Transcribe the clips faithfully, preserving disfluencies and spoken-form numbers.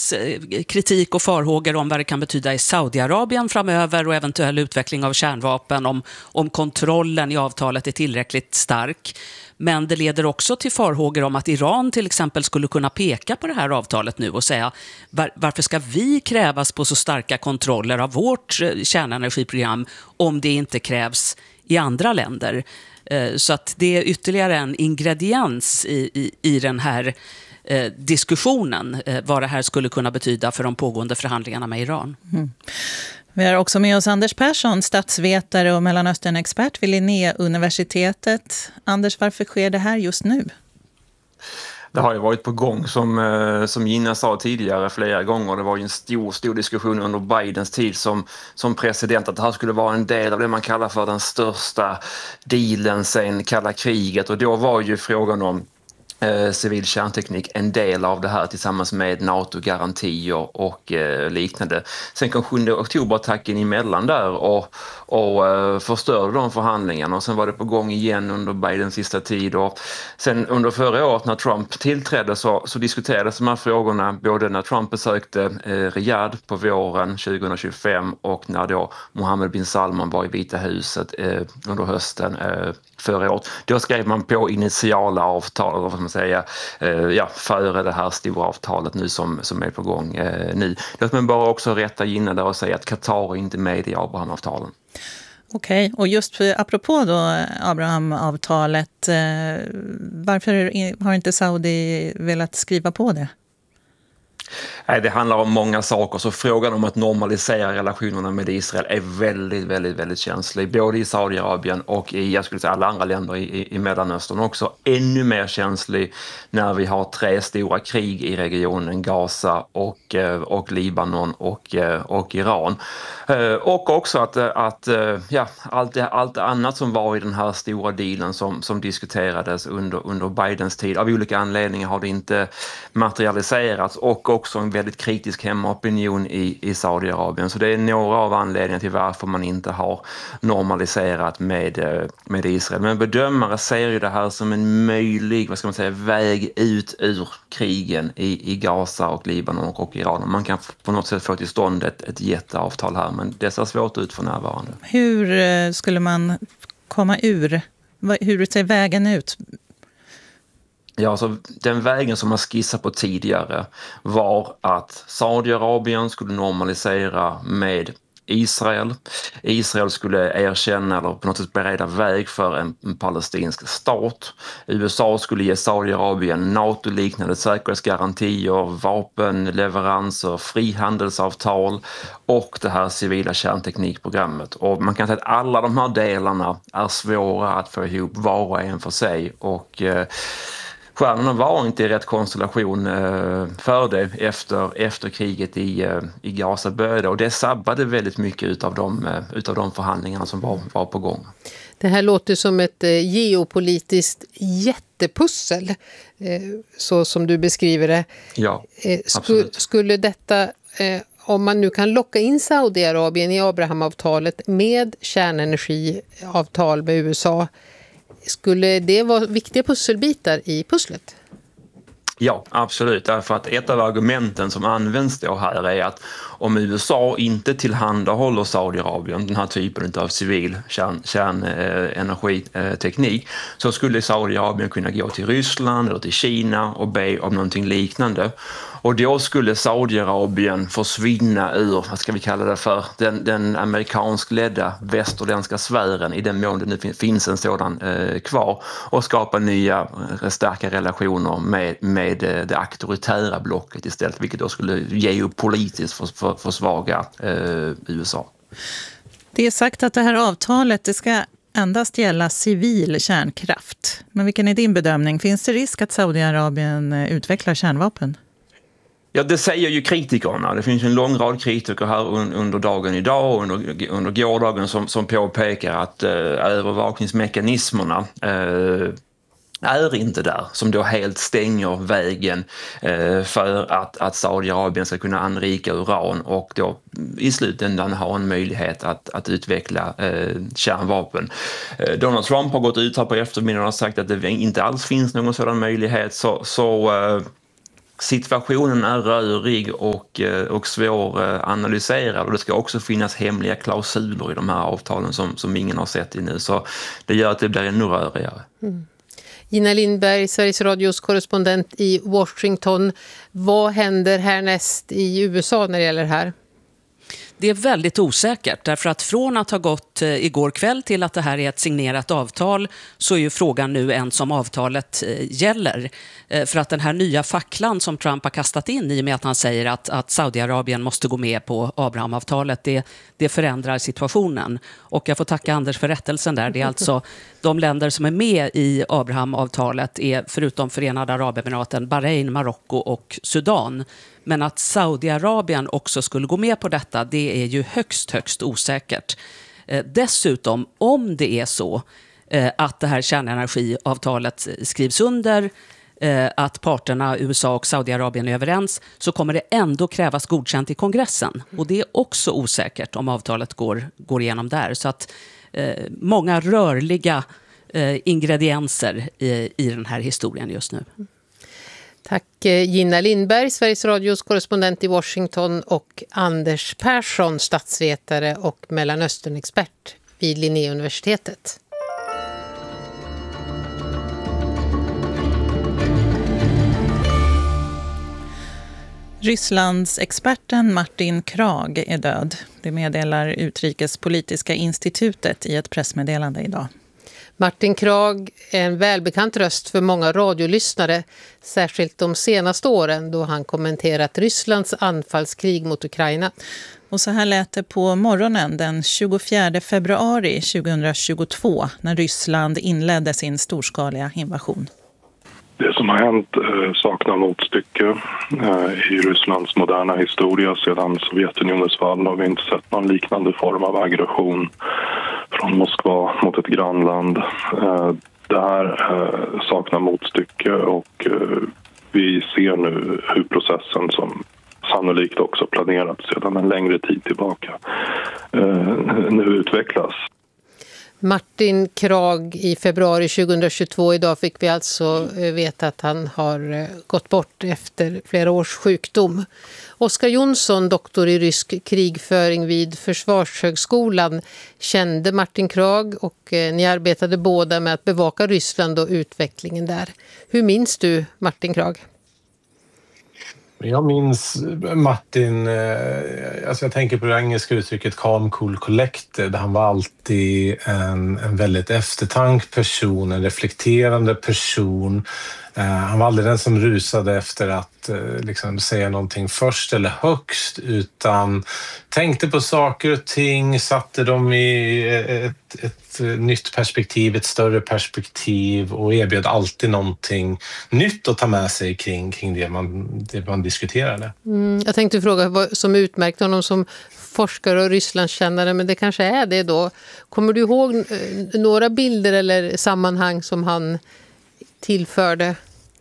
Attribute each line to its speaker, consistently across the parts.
Speaker 1: finns kritik och farhågor om vad det kan betyda i Saudiarabien framöver och eventuell utveckling av kärnvapen, om, om kontrollen i avtalet är tillräckligt stark. Men det leder också till farhågor om att Iran till exempel skulle kunna peka på det här avtalet nu och säga var, varför ska vi krävas på så starka kontroller av vårt kärnenergiprogram om det inte krävs i andra länder. Så att det är ytterligare en ingrediens i, i, i den här eh, diskussionen, eh, vad det här skulle kunna betyda för de pågående förhandlingarna med Iran.
Speaker 2: Mm. Vi har också med oss Anders Persson, statsvetare och Mellanöstern-expert vid Linnéuniversitetet. Anders, varför sker det här just nu?
Speaker 3: Det har ju varit på gång som, som Gina sa tidigare flera gånger. Det var ju en stor, stor diskussion under Bidens tid som, som president att det här skulle vara en del av det man kallar för den största dealen sen kalla kriget. Och då var ju frågan om Eh, civil kärnteknik en del av det här tillsammans med NATO-garantier och eh, liknande. Sen kom sjunde oktober-attacken emellan där och, och eh, förstörde de förhandlingarna och sen var det på gång igen under Bidens sista tid och sen under förra året när Trump tillträdde så, så diskuterades de här frågorna både när Trump besökte eh, Riyadh på våren tjugohundratjugofem och när då Mohammed bin Salman var i Vita huset eh, under hösten eh, förra året. Då skrev man på initiala avtal, vad ska man säga, eh, ja, före det här stora avtalet nu som, som är på gång eh, nu. Låt mig bara också rätta Gina där och säga att Qatar är inte med i Abrahamavtalen.
Speaker 2: Okej, och just för, apropå då Abrahamavtalet, eh, varför har inte Saudi velat skriva på det?
Speaker 3: Nej, det handlar om många saker, så frågan om att normalisera relationerna med Israel är väldigt, väldigt, väldigt känslig. Både i Saudiarabien och i, jag skulle säga, alla andra länder i, i Mellanöstern också. Ännu mer känslig när vi har tre stora krig i regionen, Gaza och, och Libanon och, och Iran. Och också att, att ja, allt, det, allt det annat som var i den här stora dealen som, som diskuterades under, under Bidens tid. Av olika anledningar har det inte materialiserats och också en väldigt kritisk hemmaopinion i, i Saudiarabien. Så det är några av anledningarna till varför man inte har normaliserat med, med Israel. Men bedömare ser ju det här som en möjlig, vad ska man säga, väg ut ur krigen i, i Gaza och Libanon och Iran. Man kan på något sätt få till stånd ett, ett jätteavtal här, men det ser svårt ut för närvarande.
Speaker 2: Hur skulle man komma ur? Hur ser vägen ut?
Speaker 3: Ja, alltså den vägen som man skissade på tidigare var att Saudiarabien skulle normalisera med Israel. Israel skulle erkänna eller på något sätt bereda väg för en, en palestinsk stat. U S A skulle ge Saudiarabien NATO-liknande säkerhetsgarantier, vapenleveranser, frihandelsavtal och det här civila kärnteknikprogrammet. Och man kan säga att alla de här delarna är svåra att få ihop var och en för sig och eh, stjärnorna var inte i rätt konstellation för det efter, efter kriget i, i Gaza började och det sabbade väldigt mycket utav de, utav de förhandlingarna som var, var på gång.
Speaker 4: Det här låter som ett geopolitiskt jättepussel, så som du beskriver det.
Speaker 3: Ja,
Speaker 4: absolut. Skulle detta, om man nu kan locka in Saudiarabien i Abrahamavtalet med kärnenergiavtal med U S A, skulle det vara viktiga pusselbitar i pusslet?
Speaker 3: Ja, absolut. Därför att ett av argumenten som används då här är att om U S A inte tillhandahåller Saudiarabien den här typen av civil kärn, kärnenergiteknik så skulle Saudiarabien kunna gå till Ryssland eller till Kina och be om någonting liknande. Och då skulle Saudiarabien försvinna ur, vad ska vi kalla det för, den, den amerikanskledda västerländska sfären i den mån det nu finns en sådan eh, kvar och skapa nya eh, starka relationer med, med eh, det auktoritära blocket istället, vilket då skulle geopolitiskt för, för, försvaga eh, U S A.
Speaker 2: Det är sagt att det här avtalet det ska endast gälla civil kärnkraft. Men vilken är din bedömning? Finns det risk att Saudiarabien utvecklar kärnvapen?
Speaker 3: Ja, det säger ju kritikerna. Det finns en lång rad kritiker här under dagen idag och under, under gårdagen som, som påpekar att eh, övervakningsmekanismerna eh, är inte där, som då helt stänger vägen eh, för att, att Saudiarabien ska kunna anrika uran och då i slutändan ha en möjlighet att, att utveckla eh, kärnvapen. Eh, Donald Trump har gått ut här på eftermiddagen och sagt att det inte alls finns någon sådan möjlighet, så, så eh, situationen är rörig och, och svåranalyserad, och det ska också finnas hemliga klausuler i de här avtalen som, som ingen har sett i nu. Så det gör att det blir ännu rörigare.
Speaker 4: Mm. Gina Lindberg, Sveriges Radios korrespondent i Washington. Vad händer härnäst i U S A när det gäller det här?
Speaker 1: Det är väldigt osäkert, därför att från att ha gått igår kväll till att det här är ett signerat avtal, så är ju frågan nu ens om avtalet gäller. För att den här nya facklan som Trump har kastat in i och med att han säger att, att Saudiarabien måste gå med på Abrahamavtalet, det, det förändrar situationen. Och jag får tacka Anders för rättelsen där. Det är alltså de länder som är med i Abrahamavtalet är förutom Förenade Arabemiraten, Bahrain, Marocko och Sudan. Men att Saudiarabien också skulle gå med på detta, det är ju högst, högst osäkert. Eh, dessutom, om det är så eh, att det här kärnenergiavtalet skrivs under, eh, att parterna U S A och Saudiarabien är överens, så kommer det ändå krävas godkänt i kongressen. Och det är också osäkert om avtalet går, går igenom där. Så att eh, många rörliga eh, ingredienser i, i den här historien just nu.
Speaker 4: Tack Gina Lindberg, Sveriges Radios korrespondent i Washington, och Anders Persson, statsvetare och Mellanösternexpert vid Linnéuniversitetet.
Speaker 2: Rysslands experten Martin Krag är död. Det meddelar Utrikespolitiska institutet i ett pressmeddelande idag.
Speaker 4: Martin Krag är en välbekant röst för många radiolyssnare, särskilt de senaste åren då han kommenterat Rysslands anfallskrig mot Ukraina.
Speaker 2: Och så här lät det på morgonen den tjugofjärde februari tjugohundratjugotvå när Ryssland inledde sin storskaliga invasion.
Speaker 5: Det som har hänt eh, saknar motstycke eh, i Rysslands moderna historia. Sedan Sovjetunionens fall har vi inte sett någon liknande form av aggression från Moskva mot ett grannland. Eh, det här eh, saknar motstycke, och eh, vi ser nu hur processen, som sannolikt också planerats sedan en längre tid tillbaka, eh, nu utvecklas.
Speaker 4: Martin Krag i februari tjugohundratjugotvå. Idag fick vi alltså veta att han har gått bort efter flera års sjukdom. Oskar Jonsson, doktor i rysk krigföring vid Försvarshögskolan, kände Martin Krag, och ni arbetade båda med att bevaka Ryssland och utvecklingen där. Hur minns du Martin Krag?
Speaker 6: Jag minns Martin, alltså jag tänker på det engelska uttrycket calm, cool, collected. Han var alltid en, en väldigt eftertank person, en reflekterande person. Han var aldrig den som rusade efter att liksom säga någonting först eller högst, utan tänkte på saker och ting, satte dem i ett, ett nytt perspektiv, ett större perspektiv, och erbjöd alltid någonting nytt att ta med sig kring, kring det, man, det man diskuterade.
Speaker 4: Mm, jag tänkte fråga vad som utmärkte honom som forskare och Rysslandskännare, men det kanske är det då. Kommer du ihåg några bilder eller sammanhang som han tillförde?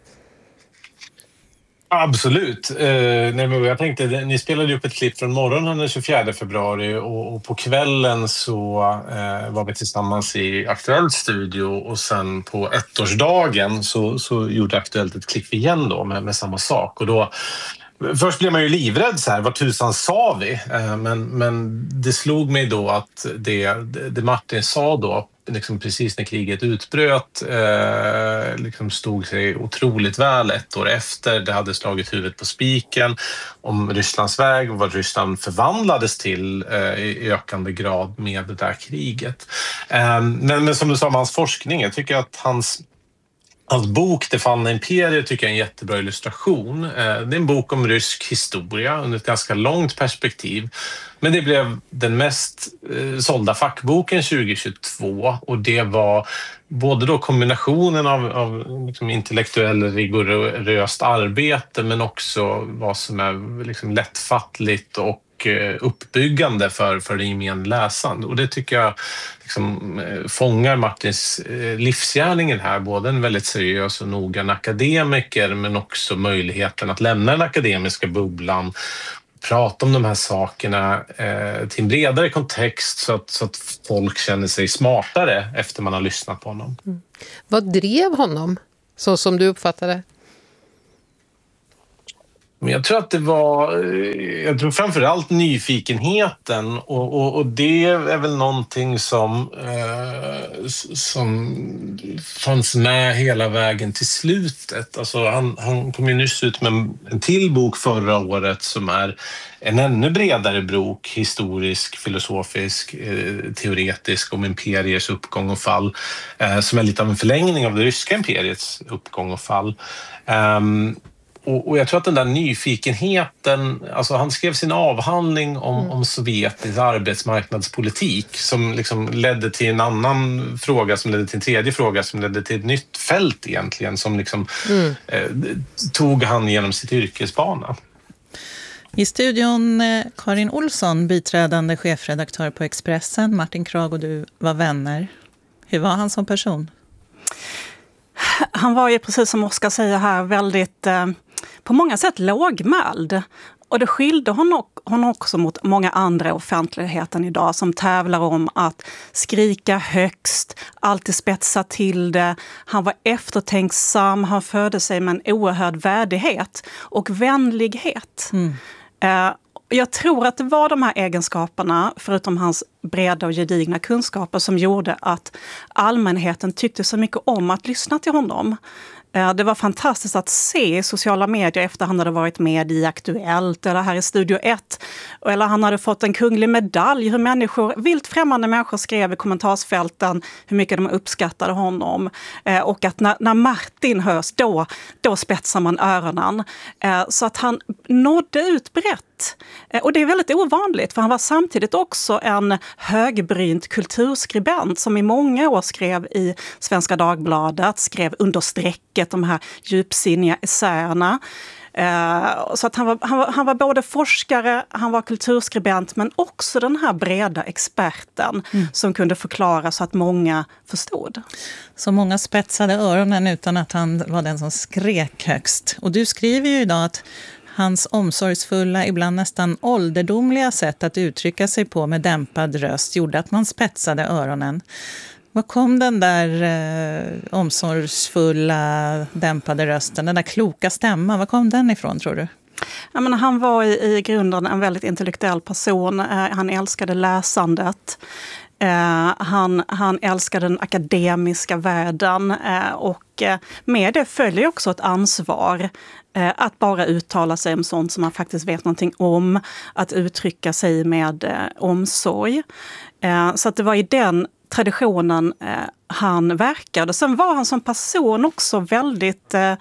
Speaker 6: Absolut. Eh, nej, men jag tänkte, ni spelade upp ett klipp från morgonen den tjugofjärde februari, och, och på kvällen så eh, var vi tillsammans i Aktuellt studio, och sen på ettårsdagen så, så gjorde Aktuellt ett klipp igen då med, med samma sak. Och då först blev man ju livrädd så här, vad tusan sa vi? Eh, men, men det slog mig då att det, det Martin sa då, liksom precis när kriget utbröt, eh, liksom stod sig otroligt väl ett år efter. Det hade slagit huvudet på spiken om Rysslands väg och vad Ryssland förvandlades till eh, i ökande grad med det där kriget. Eh, men, men som du sa om hans forskning, jag tycker att hans Hans bok Det fallna imperiet tycker jag är en jättebra illustration. Det är en bok om rysk historia under ett ganska långt perspektiv. Men det blev den mest sålda fackboken tjugohundratjugotvå, och det var både då kombinationen av, av liksom intellektuell rigoröst arbete, men också vad som är liksom lättfattligt och uppbyggande för, för den gemene läsaren. Och det tycker jag liksom fångar Martins livsgärningen här, både en väldigt seriös och noggrann akademiker, men också möjligheten att lämna den akademiska bubblan, prata om de här sakerna eh, till en bredare kontext, så att, så att folk känner sig smartare efter man har lyssnat på honom. Mm.
Speaker 4: Vad drev honom, så som du uppfattade?
Speaker 6: Men jag tror att det var, jag tror framförallt nyfikenheten och, och, och det är väl någonting som, eh, som fanns med hela vägen till slutet. Alltså han, han kom ju nyss ut med en, en till bok förra året som är en ännu bredare bok, historisk, filosofisk, eh, teoretisk om imperiers uppgång och fall, eh, som är lite av en förlängning av det ryska imperiets uppgång och fall. Um, Och, och jag tror att den där nyfikenheten, alltså han skrev sin avhandling om, mm. om sovjetisk arbetsmarknadspolitik som liksom ledde till en annan fråga som ledde till en tredje fråga som ledde till ett nytt fält egentligen som liksom mm. eh, tog han genom sitt yrkesbana.
Speaker 2: I studion Karin Olsson, biträdande chefredaktör på Expressen. Martin Kragh och du var vänner. Hur var han som person?
Speaker 7: Han var ju, precis som Oskar säger här, väldigt eh, på många sätt lågmäld. Och det skilde honom, honom också mot många andra i offentligheten idag som tävlar om att skrika högst, alltid spetsa till det. Han var eftertänksam, han förde sig med en oerhörd värdighet och vänlighet. Mm. Eh, Jag tror att det var de här egenskaperna, förutom hans breda och gedigna kunskaper, som gjorde att allmänheten tyckte så mycket om att lyssna till honom. Det var fantastiskt att se i sociala medier efter han hade varit med i Aktuellt eller här i Studio ett. Eller han hade fått en kunglig medalj. Hur människor, vilt främmande människor skrev i kommentarsfälten hur mycket de uppskattade honom. Och att när, när Martin hörs, då, då spetsar man öronen. Så att han nådde ut brett. Och det är väldigt ovanligt, för han var samtidigt också en högbrynt kulturskribent som i många år skrev i Svenska Dagbladet, skrev under strecket de här djupsinniga essäerna. Så att han var, han, var, han var både forskare, han var kulturskribent, men också den här breda experten mm. som kunde förklara så att många förstod.
Speaker 2: Så många spetsade öronen utan att han var den som skrek högst. Och du skriver ju idag att hans omsorgsfulla, ibland nästan ålderdomliga sätt att uttrycka sig på med dämpad röst gjorde att man spetsade öronen. Var kom den där eh, omsorgsfulla, dämpade rösten, den där kloka stämman, var kom den ifrån tror du?
Speaker 7: Jag menar, han var i, i grunden en väldigt intellektuell person. Eh, han älskade läsandet. Eh, han, han älskade den akademiska världen eh, och eh, med det följer också ett ansvar eh, att bara uttala sig om sånt som man faktiskt vet någonting om, att uttrycka sig med eh, omsorg. Eh, så att det var i den traditionen eh, han verkade. Sen var han som person också väldigt eh,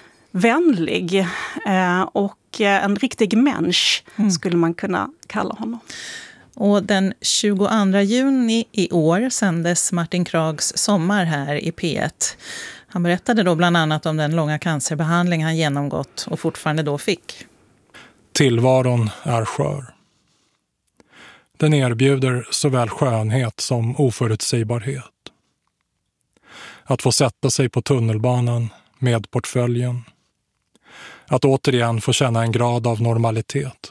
Speaker 7: vänlig eh, och eh, en riktig människa mm. skulle man kunna kalla honom.
Speaker 2: Och den tjugoandra juni i år sändes Martin Kraghs Sommar här i P ett. Han berättade då bland annat om den långa cancerbehandling han genomgått och fortfarande då fick.
Speaker 8: Tillvaron är skör. Den erbjuder såväl skönhet som oförutsägbarhet. Att få sätta sig på tunnelbanan med portföljen. Att återigen få känna en grad av normalitet.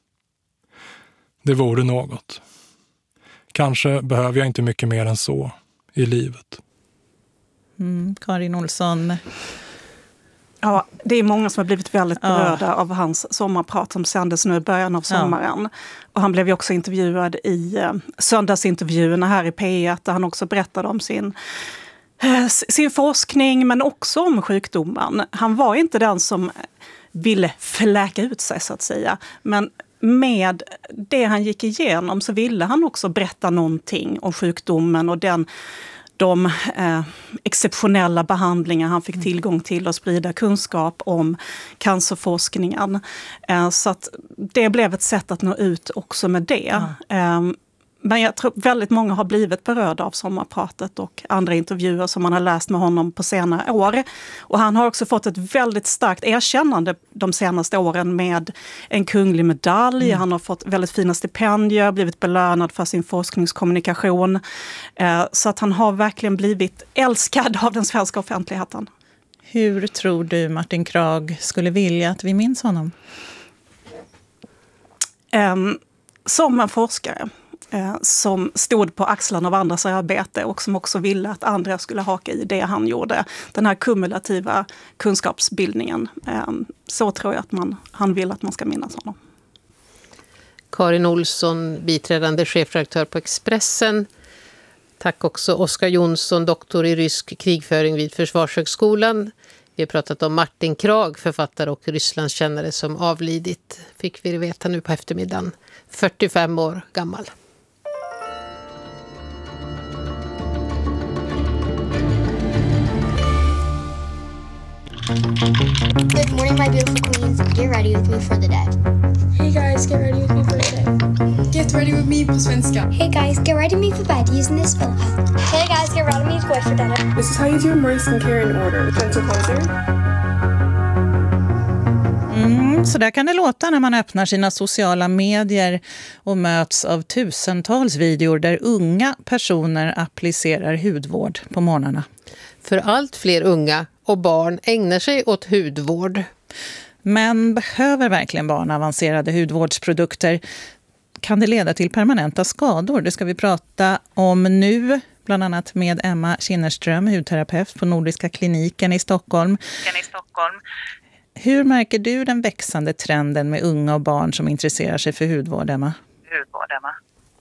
Speaker 8: Det vore något. Kanske behöver jag inte mycket mer än så i livet.
Speaker 2: Mm, Karin Olsson.
Speaker 7: Ja, det är många som har blivit väldigt berörda ja. av hans sommarprat som sändes nu i början av sommaren. Ja. Och han blev ju också intervjuad i eh, söndagsintervjuerna här i P ett där han också berättade om sin, eh, sin forskning men också om sjukdomen. Han var inte den som ville fläka ut sig så att säga, men med det han gick igenom så ville han också berätta någonting om sjukdomen och den, de eh, exceptionella behandlingar han fick tillgång till och sprida kunskap om cancerforskningen. Eh, så att det blev ett sätt att nå ut också med det. Ja. Eh, men jag tror väldigt många har blivit berörda av sommarpratet och andra intervjuer som man har läst med honom på senare år. Och han har också fått ett väldigt starkt erkännande de senaste åren med en kunglig medalj. Mm. Han har fått väldigt fina stipendier, blivit belönad för sin forskningskommunikation. Eh, så att han har verkligen blivit älskad av den svenska offentligheten.
Speaker 2: Hur tror du Martin Kragh skulle vilja att vi minns honom?
Speaker 7: Eh, som en forskare. eh, som stod på axlarna av andras arbete och som också ville att andra skulle haka i det han gjorde. Den här kumulativa kunskapsbildningen. Eh, så tror jag att man, han vill att man ska minnas honom.
Speaker 4: Karin Olsson, biträdande chefredaktör på Expressen. Tack också Oskar Jonsson, doktor i rysk krigföring vid Försvarshögskolan. Vi har pratat om Martin Krag, författare och Rysslandskännare som avlidit. Fick vi veta nu på eftermiddagen. fyrtiofem år gammal.
Speaker 9: Good morning, my beautiful queens. Get ready with me for the day.
Speaker 10: Hey guys, get ready with me for the day. Get ready with me på svenska.
Speaker 9: Hey guys, get ready with me for bed using this filter. Hey guys, get ready with me to go for dinner.
Speaker 10: This is how you do emergency care in order. Gentle closer.
Speaker 2: Mm, så där kan det låta när man öppnar sina sociala medier och möts av tusentals videor där unga personer applicerar hudvård på morgnarna.
Speaker 4: För allt fler unga och barn ägnar sig åt hudvård.
Speaker 2: Men behöver verkligen barn avancerade hudvårdsprodukter? Kan det leda till permanenta skador? Det ska vi prata om nu, bland annat med Emma Kinnerström, hudterapeut på Nordiska kliniken i Stockholm.
Speaker 11: i Stockholm.
Speaker 2: Hur märker du den växande trenden med unga och barn som intresserar sig för hudvård, Emma?
Speaker 11: Hudvård, Emma.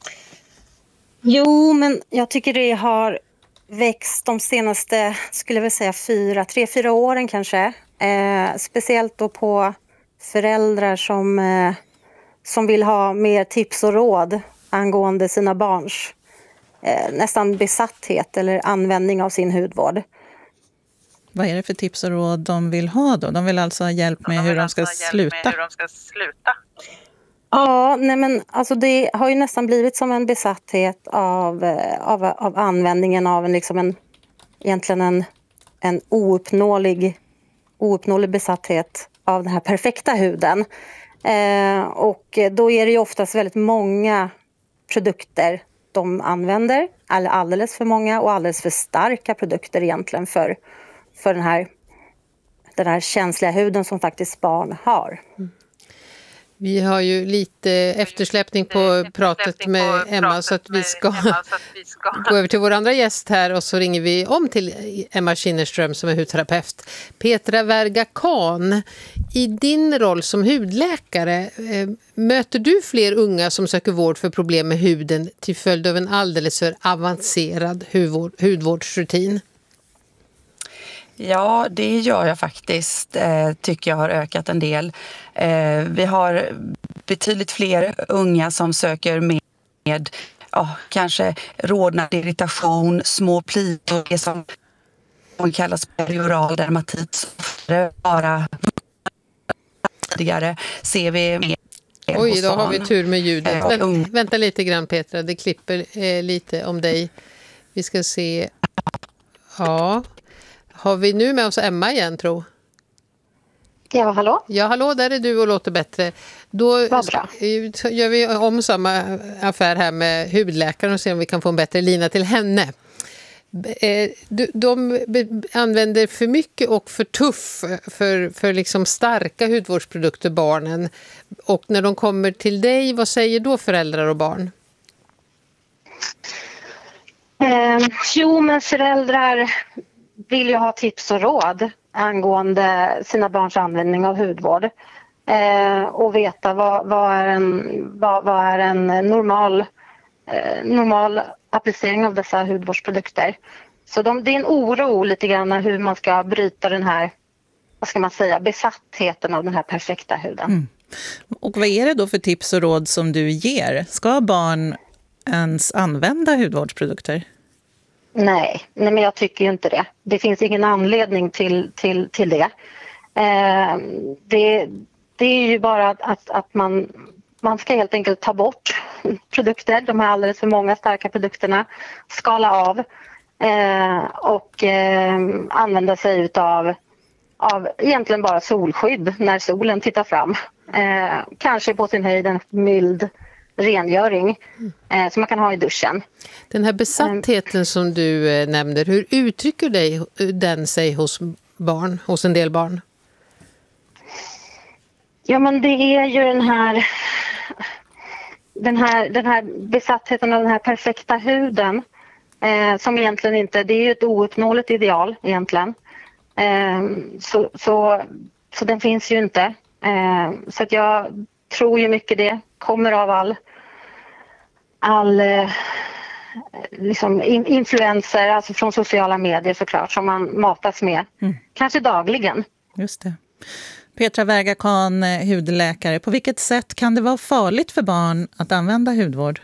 Speaker 12: Jo, men jag tycker det har växt de senaste, skulle jag väl säga, fyra, tre, fyra åren kanske. Eh, speciellt då på föräldrar som, eh, som vill ha mer tips och råd angående sina barns eh, nästan besatthet eller användning av sin hudvård.
Speaker 2: Vad är det för tips och råd de vill ha då? De vill alltså ha hjälp med,
Speaker 11: de
Speaker 2: hur, de
Speaker 11: alltså
Speaker 2: ska sluta.
Speaker 11: med hur de ska sluta.
Speaker 12: Ja, nej men alltså det har ju nästan blivit som en besatthet av, av, av användningen av en, liksom en, egentligen en, en ouppnåelig, ouppnåelig besatthet av den här perfekta huden. Eh, och då är det ju oftast väldigt många produkter de använder, eller alldeles för många och alldeles för starka produkter egentligen för, för den här, den här känsliga huden som faktiskt barn har.
Speaker 4: Mm. Vi har ju lite eftersläppning på pratet med Emma så att vi ska gå över till vår andra gäst här och så ringer vi om till Emma Kinnerström som är hudterapeut. Petra Verga-Kahn, i din roll som hudläkare, möter du fler unga som söker vård för problem med huden till följd av en alldeles för avancerad hudvård, hudvårdsrutin?
Speaker 13: Ja, det gör jag faktiskt. Eh, tycker jag har ökat en del. Eh, vi har betydligt fler unga som söker med, med ja, kanske rodnad irritation, små plitor, det som kallas perioral dermatit. Bara tidigare ser vi mer.
Speaker 4: Oj, då har vi tur med ljudet.
Speaker 13: Eh,
Speaker 4: vänta, vänta lite grann, Petra. Det klipper eh, lite om dig. Vi ska se. Ja. Har vi nu med oss Emma igen, tro?
Speaker 12: Ja, hallå?
Speaker 4: Ja, hallå, där är du och låter bättre. Då gör vi om samma affär här med hudläkaren och ser om vi kan få en bättre lina till henne. De använder för mycket och för tuff för, för liksom starka hudvårdsprodukter, barnen. Och när de kommer till dig, vad säger då föräldrar och barn?
Speaker 12: Eh, jo, men föräldrar vill ju ha tips och råd angående sina barns användning av hudvård. Eh, och veta vad, vad, är en, vad, vad är en normal, eh, normal applicering av dessa hudvårdsprodukter. Så de, det är en oro lite grann hur man ska bryta den här, vad ska man säga, besattheten av den här perfekta huden.
Speaker 2: Mm. Och vad är det då för tips och råd som du ger? Ska barn ens använda hudvårdsprodukter?
Speaker 12: Nej, nej, men jag tycker ju inte det. Det finns ingen anledning till, till, till det. Eh, det. Det är ju bara att, att, att man, man ska helt enkelt ta bort produkter, de här alldeles för många starka produkterna, skala av eh, och eh, använda sig utav, av egentligen bara solskydd när solen tittar fram. Eh, kanske på sin höjd en mild rengöring eh, som man kan ha i duschen.
Speaker 4: Den här besattheten som du eh, nämner, hur uttrycker dig, den sig hos barn, hos en del barn?
Speaker 12: Ja, men det är ju den här, den här, den här besattheten av den här perfekta huden eh, som egentligen inte, det är ju ett ouppnåeligt ideal egentligen. Eh, så, så, så den finns ju inte. Eh, så att jag tror ju mycket det kommer av all, all eh, liksom in, influenser, alltså från sociala medier såklart, som man matas med. Mm. Kanske dagligen.
Speaker 2: Just det. Petra Wäga-Kahn, hudläkare. På vilket sätt kan det vara farligt för barn att använda hudvård?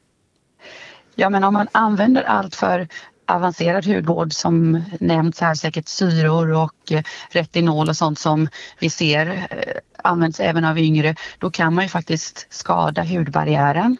Speaker 13: Ja, men om man använder allt för avancerad hudvård som nämnts här, säkert syror och retinol och sånt som vi ser används även av yngre, då kan man ju faktiskt skada hudbarriären.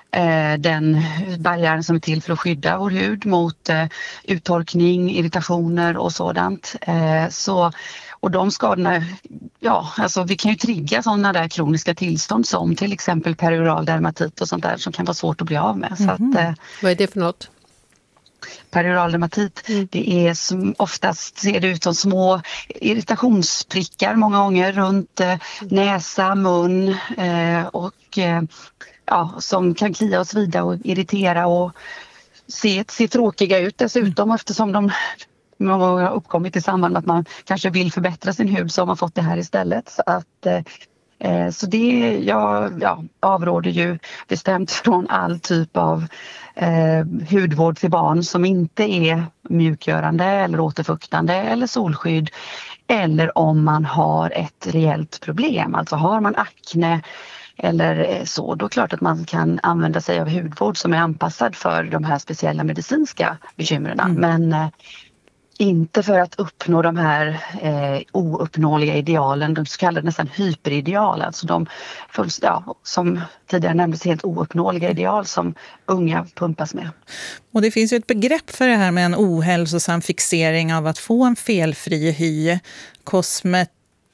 Speaker 13: Den barriären som är till för att skydda vår hud mot uttorkning, irritationer och sådant. Så, och de skadorna, ja, alltså vi kan ju trigga sådana där kroniska tillstånd som till exempel perioral dermatit och sånt där som kan vara svårt att bli av med.
Speaker 4: Mm.
Speaker 13: Så att,
Speaker 4: vad är det för något?
Speaker 13: Perioral dermatit, mm. det är som oftast ser det ut som små irritationsprickar många gånger runt eh, näsa, mun eh, och eh, ja, som kan klia och svida och irritera och se, se tråkiga ut dessutom, mm. eftersom de många gånger har uppkommit i samband med att man kanske vill förbättra sin hud, så har man fått det här istället. Så att eh, så det, jag ja, avråder ju bestämt från all typ av eh, hudvård till barn som inte är mjukgörande eller återfuktande eller solskydd, eller om man har ett reellt problem, alltså har man akne eller så, då är det klart att man kan använda sig av hudvård som är anpassad för de här speciella medicinska bekymren. Mm. Men eh, inte för att uppnå de här eh, ouppnåeliga idealen, de så kallade nästan hyperideal, alltså de fullst, ja, som tidigare nämndes, helt ouppnåeliga ideal som unga pumpas med.
Speaker 2: Och det finns ju ett begrepp för det här med en ohälsosam fixering av att få en felfri hy, kosmet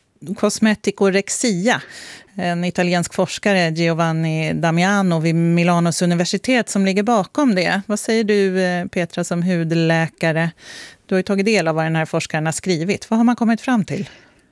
Speaker 2: kosmetikorexia. En italiensk forskare, Giovanni Damiano vid Milanos universitet, som ligger bakom det. Vad säger du, Petra, som hudläkare? Du har ju tagit del av vad den här forskaren har skrivit. Vad har man kommit fram till?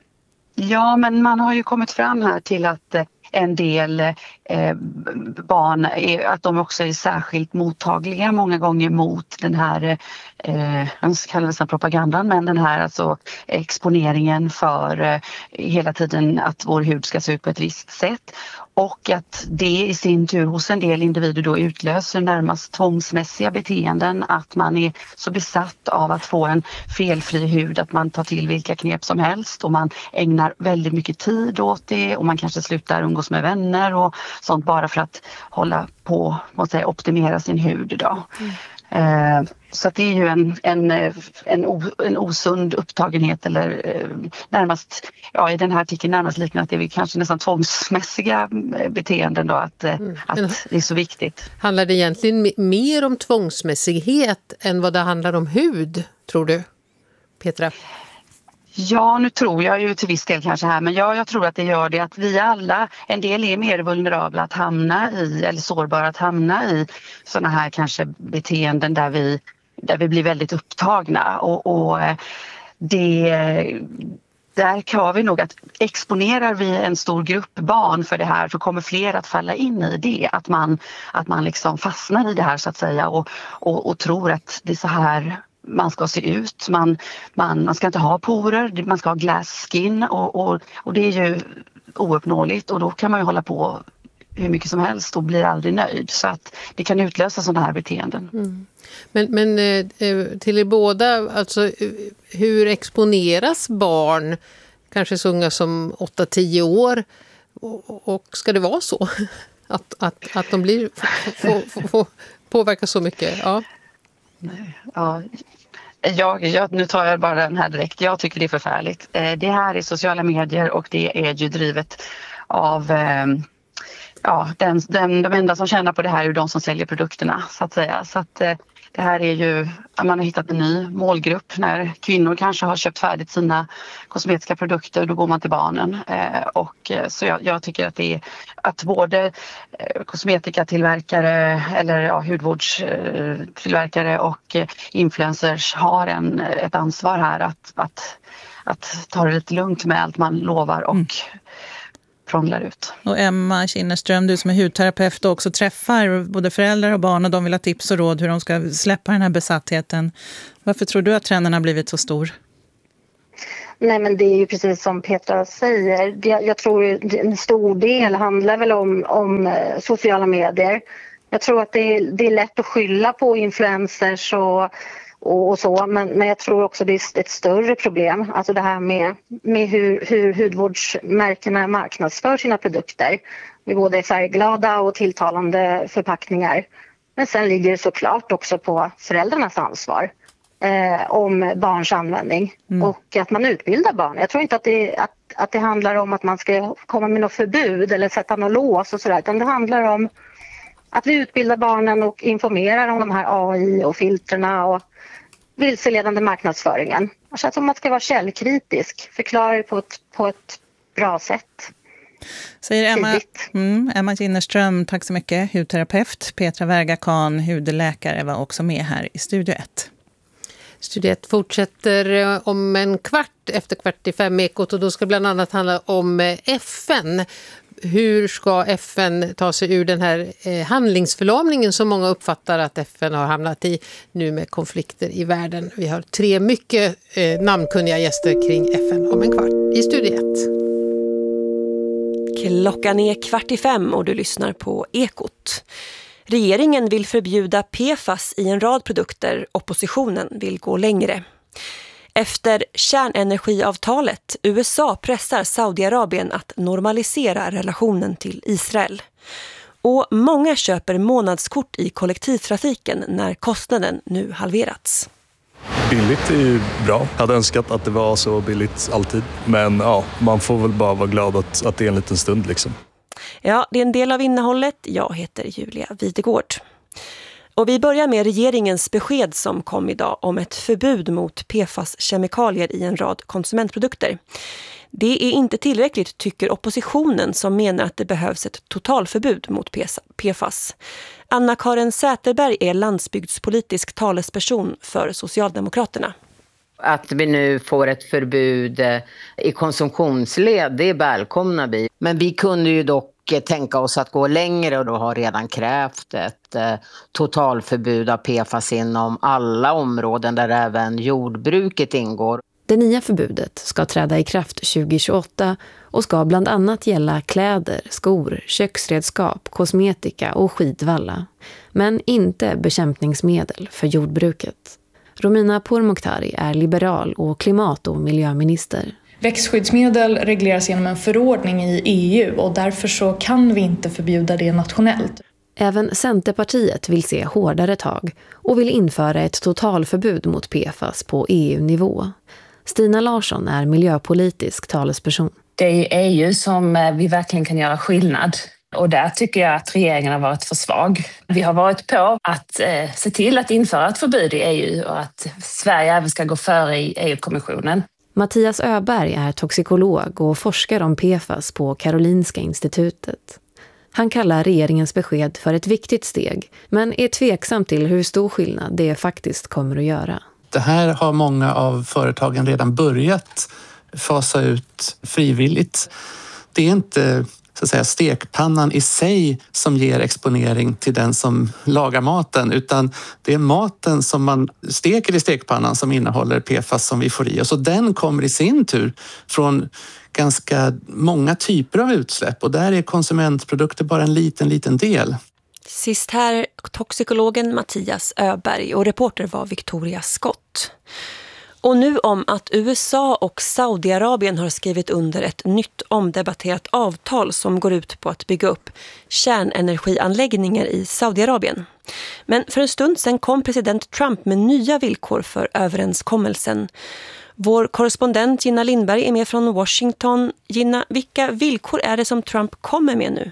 Speaker 13: Ja, men man har ju kommit fram här till att en del eh, barn, är, att de också är särskilt mottagliga många gånger mot den här, eh, jag kallar det propagandan, men den här alltså exponeringen för eh, hela tiden att vår hud ska se ut på ett visst sätt. Och att det i sin tur hos en del individer då utlöser närmast tvångsmässiga beteenden, att man är så besatt av att få en felfri hud att man tar till vilka knep som helst och man ägnar väldigt mycket tid åt det och man kanske slutar umgås med vänner och sånt bara för att hålla på att säga, optimera sin hud då. Mm. Eh, så att det är ju en, en, en, o, en osund upptagenhet, eller eh, närmast, ja, i den här artikeln närmast liknande att det är kanske nästan tvångsmässiga beteenden då, att, mm. att det är så viktigt.
Speaker 4: Handlar det egentligen mer om tvångsmässighet än vad det handlar om hud, tror du, Petra?
Speaker 13: Ja, nu tror jag ju till viss del kanske här, men ja, jag tror att det gör det att vi alla, en del är mer vulnerabla att hamna i, eller sårbara att hamna i sådana här kanske beteenden där vi, där vi blir väldigt upptagna och, och det, där har vi nog att exponerar vi en stor grupp barn för det här, så kommer fler att falla in i det, att man, att man liksom fastnar i det här så att säga och, och, och tror att det är så här man ska se ut, man, man, man ska inte ha porer, man ska ha glass skin och, och, och det är ju ouppnåeligt och då kan man ju hålla på hur mycket som helst och blir aldrig nöjd, så att det kan utlösa sådana här beteenden.
Speaker 4: Mm. Men, men till er båda, alltså hur exponeras barn, kanske så unga som åtta till tio år, och, och ska det vara så att, att, att de blir får, får påverkas så mycket? Ja.
Speaker 13: Ja, jag, jag, nu tar jag bara den här direkt. Jag tycker det är förfärligt. Det här är sociala medier och det är ju drivet av ja, den, den, de enda som tjänar på det här är ju de som säljer produkterna så att säga. Så att det här är ju, man har hittat en ny målgrupp. När kvinnor kanske har köpt färdigt sina kosmetiska produkter, då går man till barnen. Eh, och, så jag, jag tycker att det är att både eh, kosmetikatillverkare eller ja, hudvårdstillverkare och eh, influencers har en, ett ansvar här att, att, att ta det lite lugnt med allt man lovar och mm. prånglar ut.
Speaker 2: Och Emma Kinnerström, du som är hudterapeut och också träffar både föräldrar och barn och de vill ha tips och råd hur de ska släppa den här besattheten. Varför tror du att trenden har blivit så stor?
Speaker 12: Nej, men det är ju precis som Petra säger. Jag, jag tror en stor del handlar väl om, om sociala medier. Jag tror att det är, det är lätt att skylla på influencers och, och, och så, men, men jag tror också det är ett större problem. Alltså det här med, med hur, hur hudvårdsmärkena marknadsför sina produkter. Med både färgglada och tilltalande förpackningar. Men sen ligger det såklart också på föräldrarnas ansvar. Eh, om barns användning mm. och att man utbildar barn. Jag tror inte att det, att, att det handlar om att man ska komma med något förbud eller sätta något lås och sådär, utan det handlar om att vi utbildar barnen och informerar om de här A I och filterna och vilseledande marknadsföringen. Jag tror att man ska vara källkritisk, förklara det på ett, på ett bra sätt.
Speaker 2: Säger Emma, mm, Emma Kinnerström, tack så mycket, hudterapeut. Petra Verga-Kahn, hudläkare, var också med här i Studio ett.
Speaker 4: Studio ett fortsätter om en kvart efter kvart i fem Ekot och då ska bland annat handla om F N. Hur ska F N ta sig ur den här eh, handlingsförlamningen som många uppfattar att F N har hamnat i nu med konflikter i världen. Vi har tre mycket eh, namnkunniga gäster kring F N om en kvart i Studio ett.
Speaker 14: Klockan är kvart i fem och du lyssnar på Ekot. Regeringen vill förbjuda P F A S i en rad produkter. Oppositionen vill gå längre. Efter kärnenergiavtalet, U S A pressar Saudiarabien att normalisera relationen till Israel. Och många köper månadskort i kollektivtrafiken när kostnaden nu halverats.
Speaker 15: Billigt är ju bra. Jag hade önskat att det var så billigt alltid. Men ja, man får väl bara vara glad att, att det är en liten stund liksom.
Speaker 14: Ja, det är en del av innehållet. Jag heter Julia Videgård. Och vi börjar med regeringens besked som kom idag om ett förbud mot P F A S-kemikalier i en rad konsumentprodukter. Det är inte tillräckligt, tycker oppositionen, som menar att det behövs ett totalförbud mot P F A S. Anna-Karin Säterberg är landsbygdspolitisk talesperson för Socialdemokraterna.
Speaker 16: Att vi nu får ett förbud i konsumtionsled, det välkomnar vi. Men vi kunde ju dock tänka oss att gå längre och då har redan krävt ett eh, totalförbud av P F A S inom alla områden där även jordbruket ingår.
Speaker 17: Det nya förbudet ska träda i kraft tjugo tjugoåtta och ska bland annat gälla kläder, skor, köksredskap, kosmetika och skidvalla. Men inte bekämpningsmedel för jordbruket. Romina Pourmokhtari är liberal och klimat- och miljöminister.
Speaker 18: Växtskyddsmedel regleras genom en förordning i E U och därför så kan vi inte förbjuda det nationellt.
Speaker 17: Även Centerpartiet vill se hårdare tag och vill införa ett totalförbud mot P F A S på E U-nivå. Stina Larsson är miljöpolitisk talesperson.
Speaker 19: Det är E U som vi verkligen kan göra skillnad. Och där tycker jag att regeringen har varit för svag. Vi har varit på att eh, se till att införa ett förbud i E U och att Sverige även ska gå före i E U-kommissionen.
Speaker 17: Mattias Öberg är toxikolog och forskar om P F A S på Karolinska institutet. Han kallar regeringens besked för ett viktigt steg, men är tveksam till hur stor skillnad det faktiskt kommer att göra.
Speaker 20: Det här har många av företagen redan börjat fasa ut frivilligt. Det är inte så att säga stekpannan i sig som ger exponering till den som lagar maten, utan det är maten som man steker i stekpannan som innehåller P F A S som vi får i oss. Och den kommer i sin tur från ganska många typer av utsläpp och där är konsumentprodukter bara en liten, liten del.
Speaker 14: Sist här toxikologen Mattias Öberg och reporter var Victoria Scott. Och nu om att U S A och Saudiarabien har skrivit under ett nytt omdebatterat avtal som går ut på att bygga upp kärnenergianläggningar i Saudiarabien. Men för en stund sedan kom president Trump med nya villkor för överenskommelsen. Vår korrespondent Gina Lindberg är med från Washington. Gina, vilka villkor är det som Trump kommer med nu?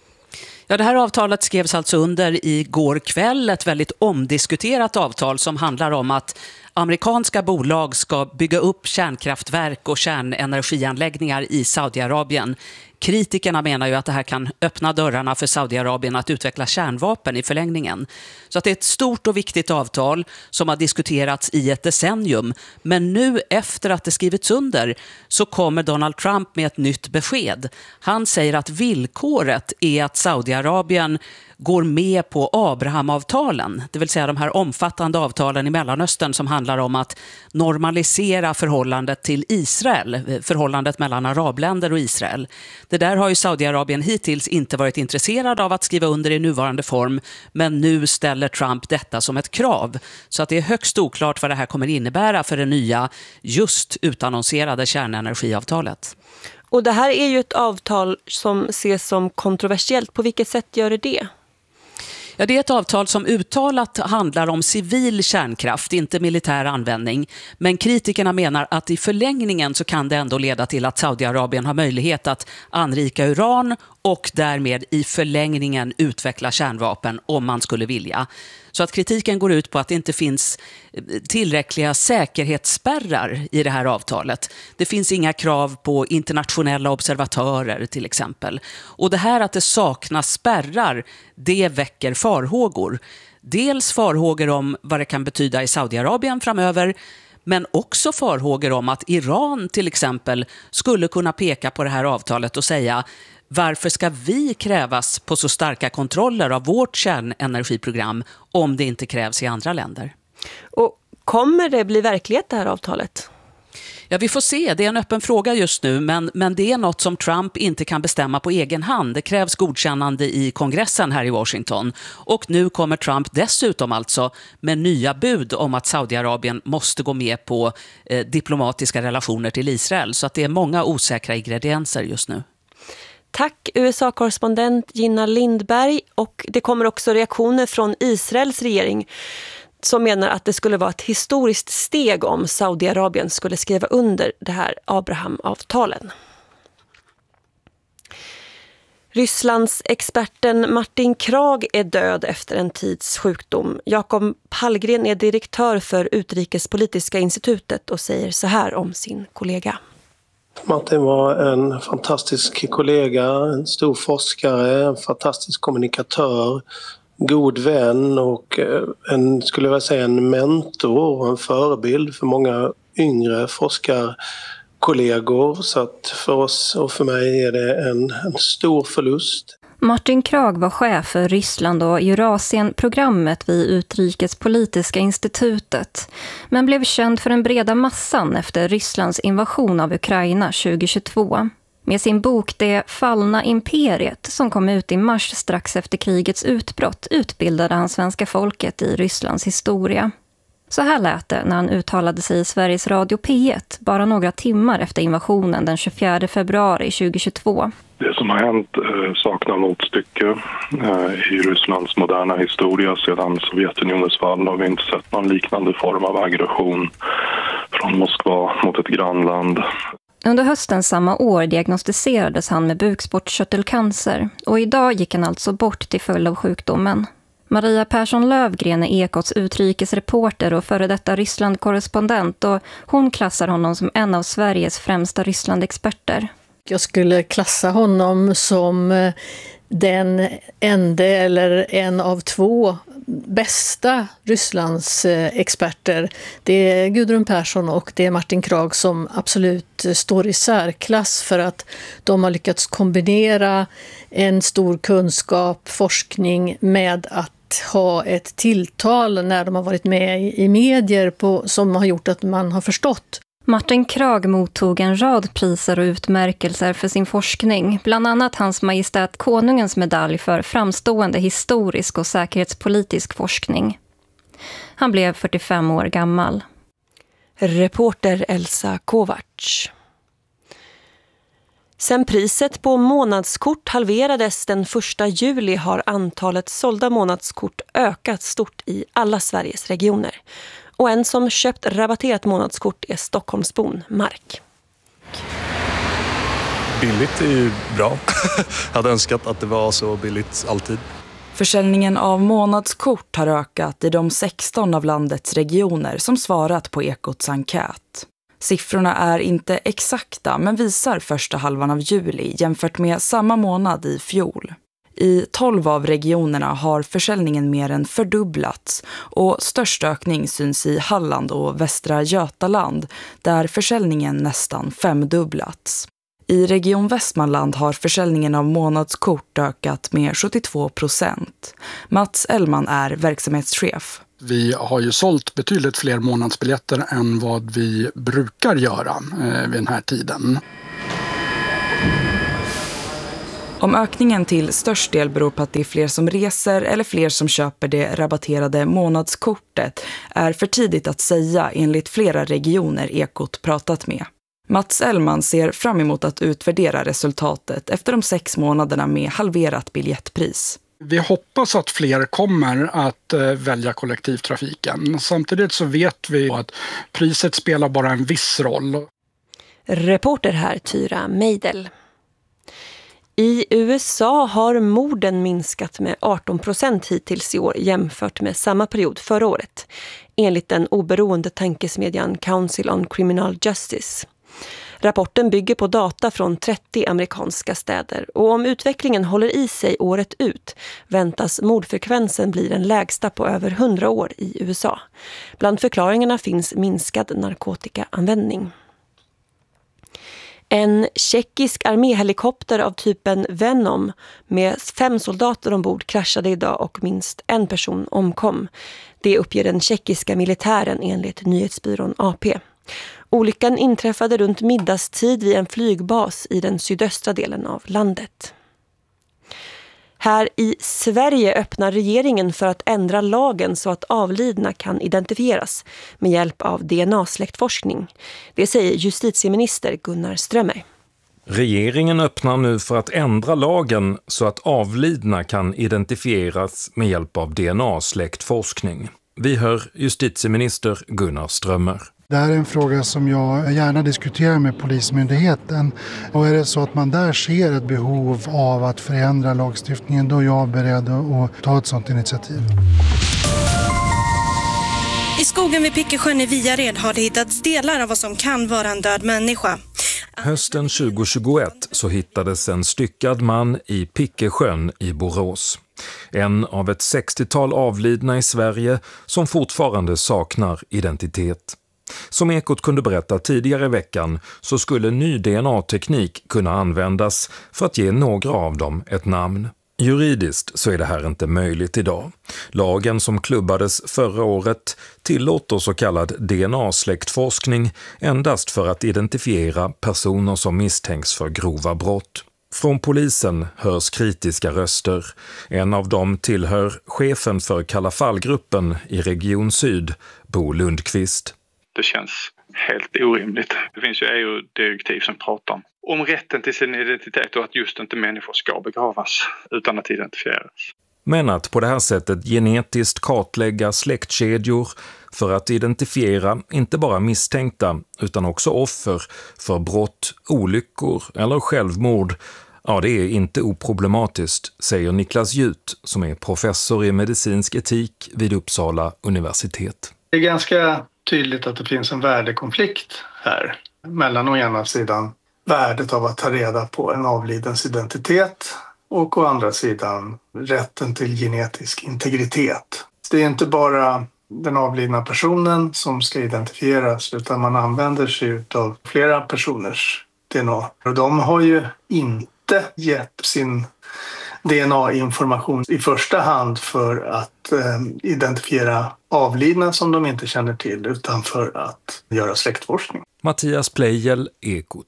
Speaker 1: Ja, det här avtalet skrevs alltså under i går kväll, ett väldigt omdiskuterat avtal som handlar om att amerikanska bolag ska bygga upp kärnkraftverk och kärnenergianläggningar i Saudiarabien kritikerna menar ju att det här kan öppna dörrarna för Saudiarabien att utveckla kärnvapen i förlängningen. Så att det är ett stort och viktigt avtal som har diskuterats i ett decennium. Men nu efter att det skrivits under så kommer Donald Trump med ett nytt besked. Han säger att villkoret är att Saudiarabien går med på Abrahamavtalen, det vill säga de här omfattande avtalen i Mellanöstern som handlar om att normalisera förhållandet till Israel, förhållandet mellan arabländer och Israel. Det där har ju Saudiarabien hittills inte varit intresserad av att skriva under i nuvarande form, men nu ställer Trump detta som ett krav. Så att det är högst oklart vad det här kommer innebära för det nya, just utannonserade kärnenergiavtalet.
Speaker 14: Och det här är ju ett avtal som ses som kontroversiellt. På vilket sätt gör det det?
Speaker 1: Ja, det är ett avtal som uttalat handlar om civil kärnkraft, inte militär användning. Men kritikerna menar att i förlängningen så kan det ändå leda till att Saudiarabien har möjlighet att anrika uran och därmed i förlängningen utveckla kärnvapen om man skulle vilja. Så att kritiken går ut på att det inte finns tillräckliga säkerhetsspärrar i det här avtalet. Det finns inga krav på internationella observatörer till exempel. Och det här att det saknas spärrar, det väcker farhågor. Dels farhågor om vad det kan betyda i Saudiarabien framöver, men också farhågor om att Iran till exempel skulle kunna peka på det här avtalet och säga: varför ska vi krävas på så starka kontroller av vårt kärnenergiprogram om det inte krävs i andra länder?
Speaker 14: Och kommer det bli verklighet det här avtalet?
Speaker 1: Ja, vi får se. Det är en öppen fråga just nu, men, men det är något som Trump inte kan bestämma på egen hand. Det krävs godkännande i kongressen här i Washington. Och nu kommer Trump dessutom alltså med nya bud om att Saudiarabien måste gå med på eh, diplomatiska relationer till Israel. Så att det är många osäkra ingredienser just nu.
Speaker 14: Tack U S A-korrespondent Gina Lindberg, och det kommer också reaktioner från Israels regering som menar att det skulle vara ett historiskt steg om Saudiarabien skulle skriva under det här Abrahamavtalen. Rysslands experten Martin Krag är död efter en tids sjukdom. Jakob Hallgren är direktör för Utrikespolitiska institutet och säger så här om sin kollega.
Speaker 21: Martin var en fantastisk kollega, en stor forskare, en fantastisk kommunikatör, god vän och en, skulle jag säga, en mentor och en förebild för många yngre forskarkollegor. Så att för oss och för mig är det en, en stor förlust.
Speaker 22: Martin Krag var chef för Ryssland och Eurasien-programmet vid Utrikespolitiska institutet, men blev känd för den breda massan efter Rysslands invasion av Ukraina tjugohundratjugotvå. Med sin bok Det fallna imperiet, som kom ut i mars strax efter krigets utbrott, utbildade han svenska folket i Rysslands historia. Så här lät det när han uttalade sig i Sveriges Radio P ett bara några timmar efter invasionen den tjugofjärde februari tjugohundratjugotvå.
Speaker 5: Det som har hänt eh, saknar motstycke eh, i Rysslands moderna historia. Sedan Sovjetunionens fall har vi inte sett någon liknande form av aggression från Moskva mot ett grannland.
Speaker 22: Under hösten samma år diagnostiserades han med bukspottkörtelcancer och idag gick han alltså bort till följd av sjukdomen. Maria Persson Lövgren är Ekots utrikesreporter och före detta Ryssland-korrespondent, och hon klassar honom som en av Sveriges främsta Ryssland-experter.
Speaker 23: Jag skulle klassa honom som den enda eller en av två bästa Rysslands experter. Det är Gudrun Persson och det är Martin Krag som absolut står i särklass för att de har lyckats kombinera en stor kunskap, forskning med att ha ett tilltal när de har varit med i medier på, som har gjort att man har förstått.
Speaker 22: Martin Krag mottog en rad priser och utmärkelser för sin forskning, bland annat Hans Majestät Konungens medalj för framstående historisk och säkerhetspolitisk forskning. Han blev fyrtiofem år gammal.
Speaker 14: Reporter Elsa Kovacs. Sen priset på månadskort halverades den första juli har antalet sålda månadskort ökat stort i alla Sveriges regioner. Och en som köpt rabatterat månadskort är Stockholmsbon Mark.
Speaker 15: Billigt är ju bra. Jag hade önskat att det var så billigt alltid.
Speaker 24: Försäljningen av månadskort har ökat i de sexton av landets regioner som svarat på Ekots enkät. Siffrorna är inte exakta men visar första halvan av juli jämfört med samma månad i fjol. I tolv av regionerna har försäljningen mer än fördubblats och störst ökning syns i Halland och Västra Götaland där försäljningen nästan femdubblats. I Region Västmanland har försäljningen av månadskort ökat med sjuttiotvå procent. Mats Ellman är verksamhetschef.
Speaker 3: Vi har ju sålt betydligt fler månadsbiljetter än vad vi brukar göra eh, vid den här tiden.
Speaker 24: Om ökningen till störst del beror på att det är fler som reser eller fler som köper det rabatterade månadskortet är för tidigt att säga enligt flera regioner Ekot pratat med. Mats Ellman ser fram emot att utvärdera resultatet efter de sex månaderna med halverat biljettpris.
Speaker 3: Vi hoppas att fler kommer att eh, välja kollektivtrafiken. Samtidigt så vet vi att priset spelar bara en viss roll.
Speaker 14: Reporter här Tyra Meidel. I U S A har morden minskat med arton procent hittills i år jämfört med samma period förra året, enligt den oberoende tankesmedjan Council on Criminal Justice. Rapporten bygger på data från trettio amerikanska städer och om utvecklingen håller i sig året ut väntas mordfrekvensen bli den lägsta på över hundra år i U S A. Bland förklaringarna finns minskad narkotikaanvändning. En tjeckisk arméhelikopter av typen Venom med fem soldater ombord kraschade idag och minst en person omkom. Det uppger den tjeckiska militären enligt nyhetsbyrån A P. Olyckan inträffade runt middagstid vid en flygbas i den sydöstra delen av landet. Här i Sverige öppnar regeringen för att ändra lagen så att avlidna kan identifieras med hjälp av D N A-släktforskning. Det säger justitieminister Gunnar Strömmer.
Speaker 6: Regeringen öppnar nu för att ändra lagen så att avlidna kan identifieras med hjälp av D N A-släktforskning. Vi hör justitieminister Gunnar Strömmer.
Speaker 7: Det här är en fråga som jag gärna diskuterar med Polismyndigheten. Och är det så att man där ser ett behov av att förändra lagstiftningen, då är jag beredd att ta ett sådant initiativ.
Speaker 8: I skogen vid Pickesjön i Viared har det hittats delar av vad som kan vara en död människa.
Speaker 6: Hösten tjugohundratjugoett så hittades en styckad man i Pickesjön i Borås. En av ett sextiotal avlidna i Sverige som fortfarande saknar identitet. Som Ekot kunde berätta tidigare i veckan så skulle ny D N A-teknik kunna användas för att ge några av dem ett namn. Juridiskt så är det här inte möjligt idag. Lagen som klubbades förra året tillåter så kallad D N A-släktforskning endast för att identifiera personer som misstänks för grova brott. Från polisen hörs kritiska röster. En av dem tillhör chefen för Kalla fallgruppen i Region Syd, Bo Lundqvist.
Speaker 25: Det känns helt orimligt. Det finns ju E U-direktiv som pratar om, om rätten till sin identitet och att just inte människor ska begravas utan att identifieras.
Speaker 6: Men att på det här sättet genetiskt kartlägga släktkedjor för att identifiera inte bara misstänkta utan också offer för brott, olyckor eller självmord, ja, det är inte oproblematiskt, säger Niklas Jut som är professor i medicinsk etik vid Uppsala universitet.
Speaker 21: Det är ganska tydligt att det finns en värdekonflikt här mellan å ena sidan värdet av att ta reda på en avlidens identitet och å andra sidan rätten till genetisk integritet. Det är inte bara den avlidna personen som ska identifieras utan man använder sig av flera personers D N A. Och de har ju inte gett sin D N A-information i första hand för att eh, identifiera avlidna som de inte känner till utan för att göra släktforskning.
Speaker 6: Mattias Pleijel, Ekot.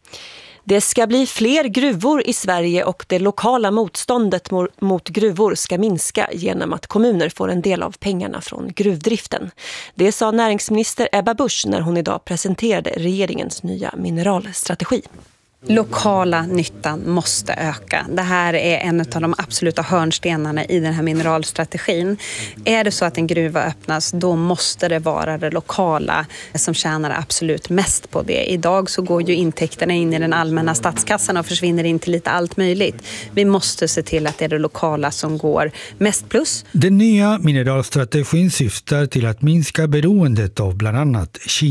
Speaker 14: Det ska bli fler gruvor i Sverige och det lokala motståndet mot gruvor ska minska genom att kommuner får en del av pengarna från gruvdriften. Det sa näringsminister Ebba Busch när hon idag presenterade regeringens nya mineralstrategi.
Speaker 26: Lokala nyttan måste öka. Det här är en av de absoluta hörnstenarna i den här mineralstrategin. Är det så att en gruva öppnas, då måste det vara det lokala som tjänar absolut mest på det. Idag så går ju intäkterna in i den allmänna statskassan och försvinner in till lite allt möjligt. Vi måste se till att det är det lokala som går mest plus.
Speaker 27: Den nya mineralstrategin syftar till att minska beroendet av bland annat Kina.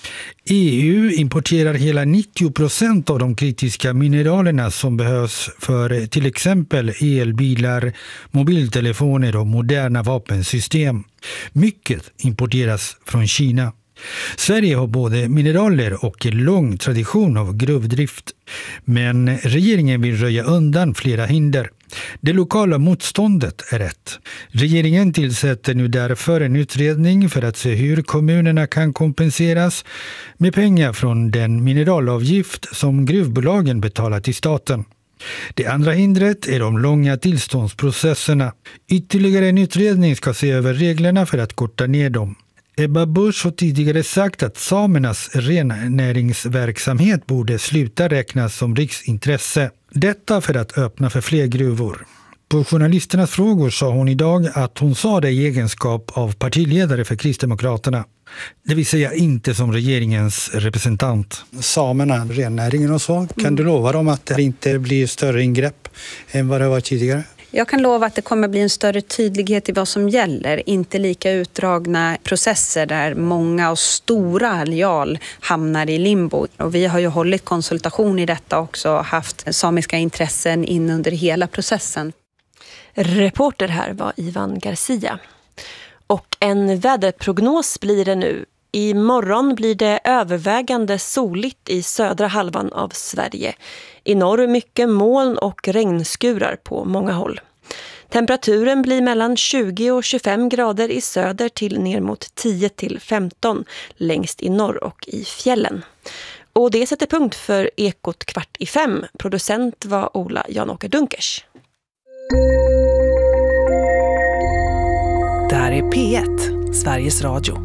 Speaker 2: E U importerar hela nittio procent av de kritiska mineralerna som behövs för till exempel elbilar, mobiltelefoner och moderna vapensystem. Mycket importeras från Kina. Sverige har både mineraler och en lång tradition av gruvdrift. Men regeringen vill röja undan flera hinder. Det lokala motståndet är ett. Regeringen tillsätter nu därför en utredning för att se hur kommunerna kan kompenseras med pengar från den mineralavgift som gruvbolagen betalar till staten. Det andra hindret är de långa tillståndsprocesserna. Ytterligare en utredning ska se över reglerna för att korta ner dem. Ebba Busch har tidigare sagt att samernas rennäringsverksamhet borde sluta räknas som riksintresse. Detta för att öppna för fler gruvor. På journalisternas frågor sa hon idag att hon sa det i egenskap av partiledare för Kristdemokraterna. Det vill säga inte som regeringens representant. Samerna, rennäringen och så, kan mm. du lova dem att det inte blir större ingrepp än vad det var tidigare?
Speaker 26: Jag kan lova att det kommer bli en större tydlighet i vad som gäller. Inte lika utdragna processer där många och stora areal hamnar i limbo. Och vi har ju hållit konsultation i detta också, haft samiska intressen in under hela processen.
Speaker 14: Reporter här var Ivan Garcia. Och en väderprognos blir det nu. Imorgon blir det övervägande soligt i södra halvan av Sverige. I norr mycket moln och regnskurar på många håll. Temperaturen blir mellan tjugo och tjugofem grader i söder till ner mot tio till femton längst i norr och i fjällen. Och det sätter punkt för Ekot kvart i fem. Producent var Ola Jan-Åker Dunkers.
Speaker 9: Det här är P ett, Sveriges Radio.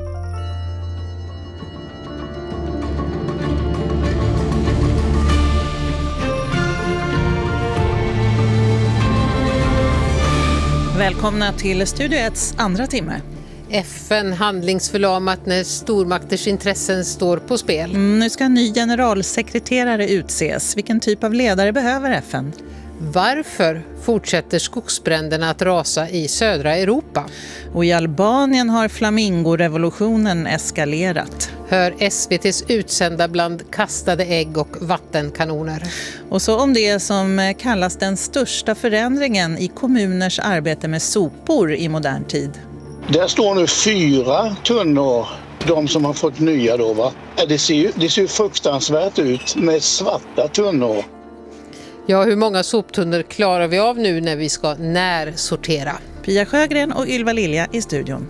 Speaker 10: Välkomna till Studio etts andra timme.
Speaker 4: F N handlingsförlamat när stormakters intressen står på spel.
Speaker 10: Mm, nu ska en ny generalsekreterare utses. Vilken typ av ledare behöver F N?
Speaker 4: Varför fortsätter skogsbränderna att rasa i södra Europa?
Speaker 10: Och i Albanien har flamingorevolutionen eskalerat.
Speaker 4: Hör S V T:s utsända bland kastade ägg och vattenkanoner.
Speaker 10: Och så om det som kallas den största förändringen i kommuners arbete med sopor i modern tid.
Speaker 11: Där står nu fyra tunnor, de som har fått nya då va. Det ser ju, det ser ju fruktansvärt ut med svarta tunnor.
Speaker 4: Ja, hur många soptunnor klarar vi av nu när vi ska närsortera?
Speaker 10: Pia Sjögren och Ylva Lilja i studion.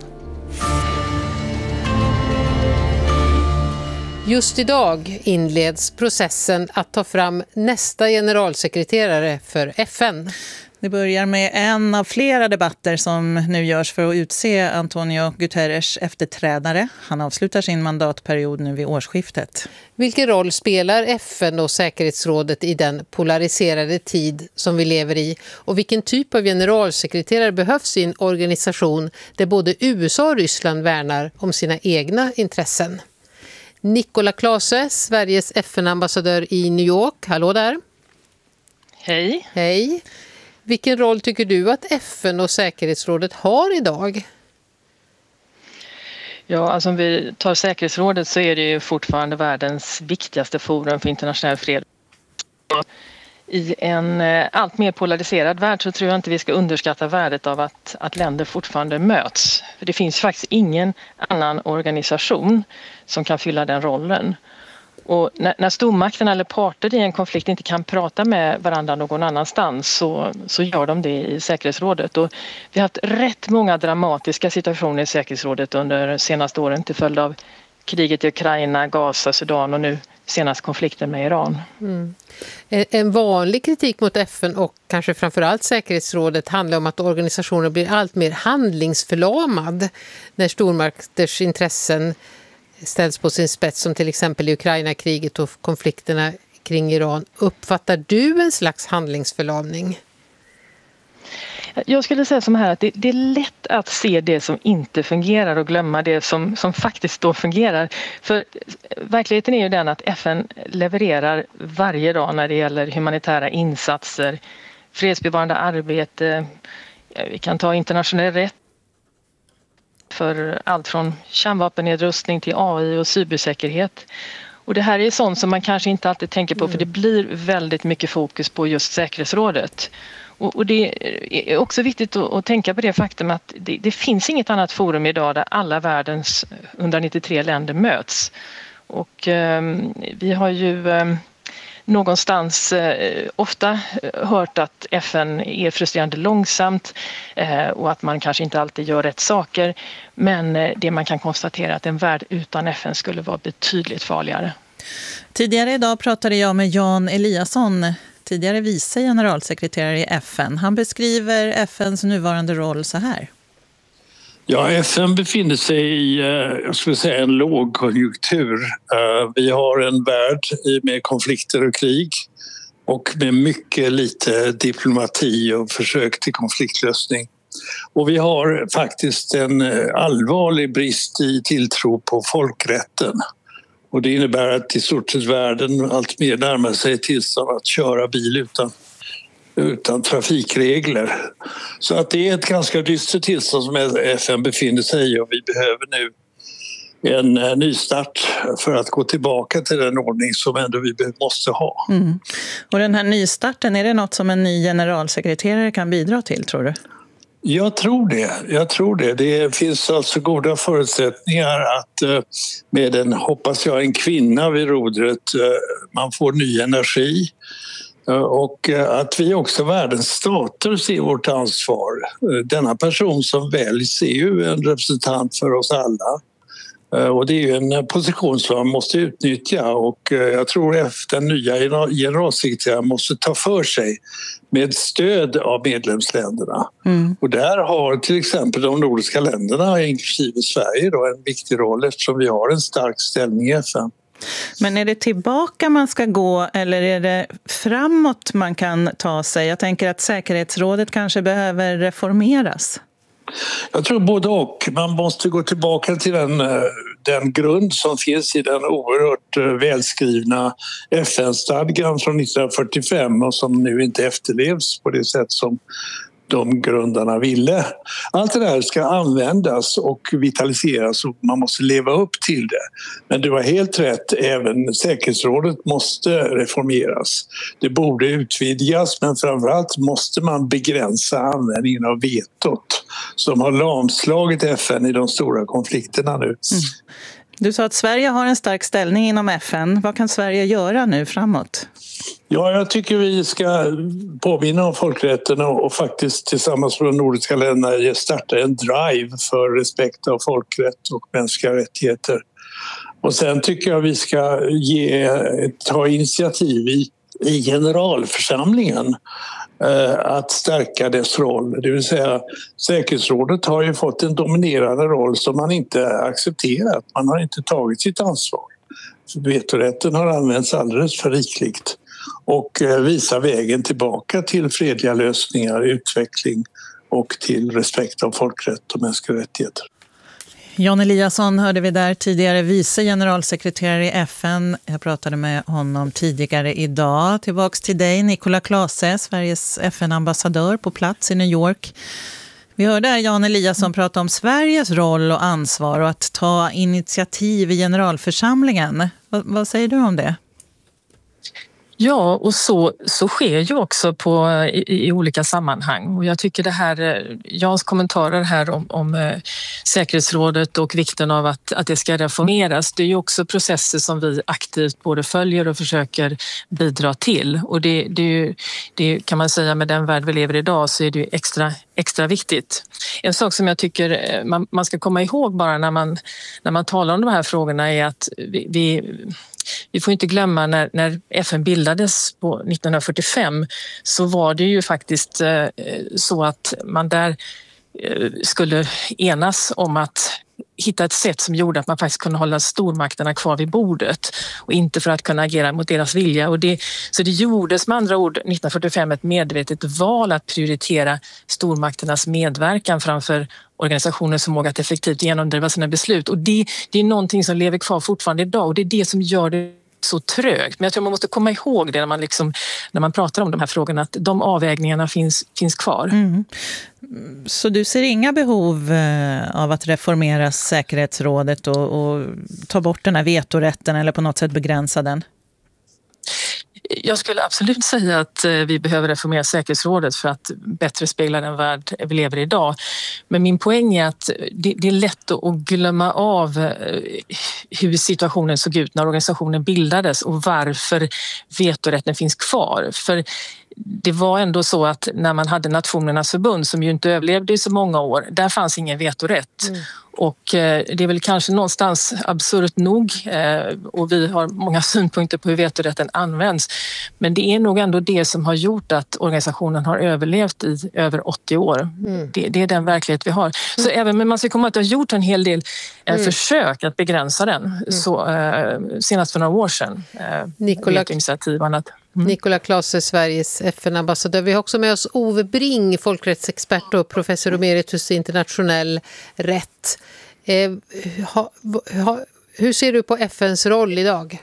Speaker 4: Just idag inleds processen att ta fram nästa generalsekreterare för F N.
Speaker 10: Det börjar med en av flera debatter som nu görs för att utse Antonio Guterres efterträdare. Han avslutar sin mandatperiod nu vid årsskiftet.
Speaker 4: Vilken roll spelar F N och säkerhetsrådet i den polariserade tid som vi lever i? Och vilken typ av generalsekreterare behövs i en organisation där både U S A och Ryssland värnar om sina egna intressen? Nicola Klase, Sveriges F N-ambassadör i New York. Hallå där.
Speaker 12: Hej.
Speaker 4: Hej. Vilken roll tycker du att F N och säkerhetsrådet har idag?
Speaker 12: Ja, alltså om vi tar säkerhetsrådet så är det ju fortfarande världens viktigaste forum för internationell fred. I en allt mer polariserad värld så tror jag inte vi ska underskatta värdet av att, att länder fortfarande möts. För det finns faktiskt ingen annan organisation som kan fylla den rollen. Och när, när stormakterna eller parter i en konflikt inte kan prata med varandra någon annanstans så, så gör de det i säkerhetsrådet. Och vi har haft rätt många dramatiska situationer i säkerhetsrådet under de senaste åren till följd av kriget i Ukraina, Gaza, Sudan och nu senast konflikten med Iran.
Speaker 4: Mm. En vanlig kritik mot F N och kanske framförallt säkerhetsrådet handlar om att organisationen blir allt mer handlingsförlamad när stormakters intressen ställs på sin spets, som till exempel i Ukraina-kriget och konflikterna kring Iran. Uppfattar du en slags handlingsförlamning?
Speaker 12: Jag skulle säga som här att det, det är lätt att se det som inte fungerar och glömma det som, som faktiskt då fungerar. För verkligheten är ju den att F N levererar varje dag när det gäller humanitära insatser, fredsbevarande arbete, vi kan ta internationell rätt, för allt från kärnvapennedrustning till A I och cybersäkerhet. Och det här är sånt som man kanske inte alltid tänker på, för det blir väldigt mycket fokus på just säkerhetsrådet. Och, och det är också viktigt att, att tänka på det faktum att det, det finns inget annat forum idag där alla världens hundranittiotre länder möts. Och eh, vi har ju eh, någonstans eh, ofta hört att F N är frustrerande långsamt eh, och att man kanske inte alltid gör rätt saker. Men eh, det man kan konstatera är att en värld utan F N skulle vara betydligt farligare.
Speaker 10: Tidigare idag pratade jag med Jan Eliasson, tidigare vice generalsekreterare i F N. Han beskriver F N:s nuvarande roll så här.
Speaker 13: Ja, F N befinner sig i, jag skulle säga, en lågkonjunktur. Vi har en värld med konflikter och krig och med mycket lite diplomati och försök till konfliktlösning. Och vi har faktiskt en allvarlig brist i tilltro på folkrätten. Och det innebär att i stort sett världen allt mer närmar sig tillstånd att köra bil utan utan trafikregler. Så att det är ett ganska dystert tillstånd som F N befinner sig i, och vi behöver nu en nystart för att gå tillbaka till den ordning som ändå vi måste ha.
Speaker 10: Mm. Och den här nystarten, är det något som en ny generalsekreterare kan bidra till, tror du?
Speaker 13: Jag tror det. Jag tror det. Det finns alltså goda förutsättningar att med en, hoppas jag, en kvinna vid rodret, man får ny energi. Och att vi också, världens stater, ser vårt ansvar. Denna person som väljs är ju en representant för oss alla. Och det är ju en position som man måste utnyttja, och jag tror att den nya generalsekreteraren måste ta för sig med stöd av medlemsländerna. Mm. Och där har till exempel de nordiska länderna, inklusive Sverige, då, en viktig roll eftersom vi har en stark ställning i F N.
Speaker 10: Men är det tillbaka man ska gå, eller är det framåt man kan ta sig? Jag tänker att säkerhetsrådet kanske behöver reformeras.
Speaker 13: Jag tror både och. Man måste gå tillbaka till den, den grund som finns i den oerhört välskrivna F N-stadgan från nittonhundrafyrtiofem och som nu inte efterlevs på det sätt som de grundarna ville. Allt det där ska användas och vitaliseras, och man måste leva upp till det. Men det var helt rätt, även säkerhetsrådet måste reformeras. Det borde utvidgas, men framförallt måste man begränsa användningen av vetot som har lamslagit F N i de stora konflikterna nu. Mm.
Speaker 10: Du sa att Sverige har en stark ställning inom F N. Vad kan Sverige göra nu framåt?
Speaker 13: Ja, jag tycker vi ska påminna om folkrätten och faktiskt tillsammans med de nordiska länderna starta en drive för respekt av folkrätt och mänskliga rättigheter. Och sen tycker jag vi ska ge, ta initiativ i, i generalförsamlingen eh, att stärka dess roll. Det vill säga, säkerhetsrådet har ju fått en dominerande roll som man inte accepterat. Man har inte tagit sitt ansvar. Vetorätten har använts alldeles för rikligt och visa vägen tillbaka till fredliga lösningar, utveckling och till respekt av folkrätt och mänskliga rättigheter.
Speaker 10: Jan Eliasson hörde vi där, tidigare vice generalsekreterare i F N. Jag pratade med honom tidigare idag. Tillbaks till dig, Nicola Klase, Sveriges F N-ambassadör på plats i New York. Vi hörde här Jan Eliasson prata om Sveriges roll och ansvar och att ta initiativ i generalförsamlingen. Vad, vad säger du om det?
Speaker 12: Ja, och så, så sker ju också på, i, i olika sammanhang. Och jag tycker det här, Jans kommentarer här om, om eh, säkerhetsrådet och vikten av att, att det ska reformeras, det är ju också processer som vi aktivt både följer och försöker bidra till. Och det, det, är ju, det kan man säga, med den värld vi lever i idag så är det ju extra, extra viktigt. En sak som jag tycker man, man ska komma ihåg bara när man, när man talar om de här frågorna är att vi, vi Vi får inte glömma när, när F N bildades på nittonhundrafyrtiofem så var det ju faktiskt eh, så att man där eh, skulle enas om att hitta ett sätt som gjorde att man faktiskt kunde hålla stormakterna kvar vid bordet och inte för att kunna agera mot deras vilja. Och det, så det gjordes med andra ord nittonhundrafyrtiofem ett medvetet val att prioritera stormakternas medverkan framför organisationens förmåga att effektivt genomdriva sina beslut. Och det, det är någonting som lever kvar fortfarande idag och det är det som gör det så trögt. Men jag tror man måste komma ihåg det när man, liksom, när man pratar om de här frågorna, att de avvägningarna finns, finns kvar.
Speaker 10: Mm. Så du ser inga behov av att reformera säkerhetsrådet och, och ta bort den här vetorätten eller på något sätt begränsa den?
Speaker 12: Jag skulle absolut säga att vi behöver reformera säkerhetsrådet för att bättre spegla den värld vi lever i idag. Men min poäng är att det är lätt att glömma av hur situationen såg ut när organisationen bildades och varför vetorätten finns kvar. För det var ändå så att när man hade Nationernas förbund, som ju inte överlevde i så många år, där fanns ingen vetorätt. Mm. Och det är väl kanske någonstans absurt nog, och vi har många synpunkter på hur vetorätten används. Men det är nog ändå det som har gjort att organisationen har överlevt i över åttio år. Mm. Det, det är den verklighet vi har. Så mm. även om man ska komma att ha gjort en hel del mm. försök att begränsa den, mm. så senast för några år sedan.
Speaker 4: Nikola,
Speaker 12: annat. Mm.
Speaker 4: Nikola Klase, Sveriges F N-ambassadör. Vi har också med oss Ove Bring, folkrättsexpert och professor emeritus i internationell rätt. Eh, ha, ha, hur ser du på F N:s roll idag?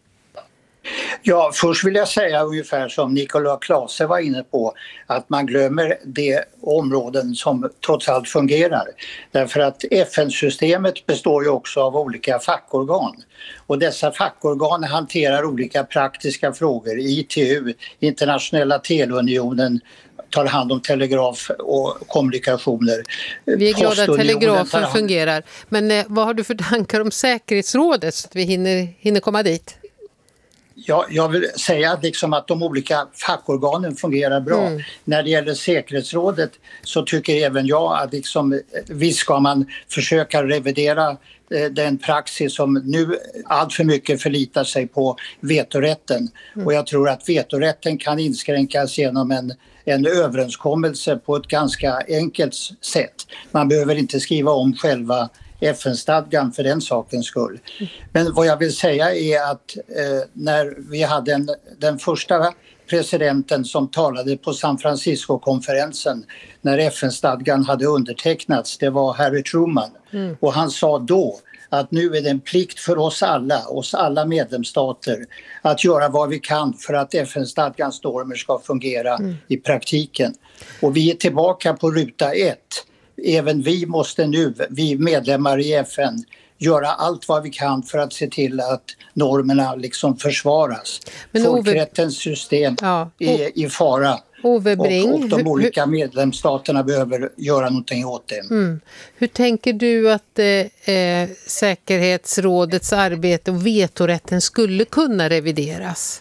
Speaker 1: Ja, först vill jag säga ungefär som Nikola Klase var inne på, att man glömmer de områden som trots allt fungerar. Därför att F N-systemet består ju också av olika fackorgan. Och dessa fackorgan hanterar olika praktiska frågor. I T U, Internationella teleunionen, tar hand om telegraf och kommunikationer.
Speaker 4: Vi är glada att telegrafen fungerar. Men eh, vad har du för tankar om säkerhetsrådet så att vi hinner, hinner komma dit?
Speaker 1: Ja, jag vill säga att, liksom att de olika fackorganen fungerar bra. Mm. När det gäller säkerhetsrådet så tycker även jag att liksom, visst ska man försöka revidera eh, den praxis som nu allt för mycket förlitar sig på vetorätten. Mm. Och jag tror att vetorätten kan inskränkas genom en, en överenskommelse på ett ganska enkelt sätt. Man behöver inte skriva om själva F N-stadgan för den sakens skull. Men vad jag vill säga är att eh, när vi hade en, den första presidenten som talade på San Francisco-konferensen när F N-stadgan hade undertecknats, det var Harry Truman. Mm. Och han sa då att nu är det en plikt för oss alla, oss alla medlemsstater, att göra vad vi kan för att F N-stadgans normer ska fungera mm. i praktiken. Och vi är tillbaka på ruta ett. Även vi måste nu, vi medlemmar i F N, göra allt vad vi kan för att se till att normerna liksom försvaras. Men Folkrättens system ja. är i fara.
Speaker 4: Ove Bring,
Speaker 1: och, och de olika medlemsstaterna behöver göra någonting åt det.
Speaker 4: Mm. Hur tänker du att eh, säkerhetsrådets arbete och vetorätten skulle kunna revideras?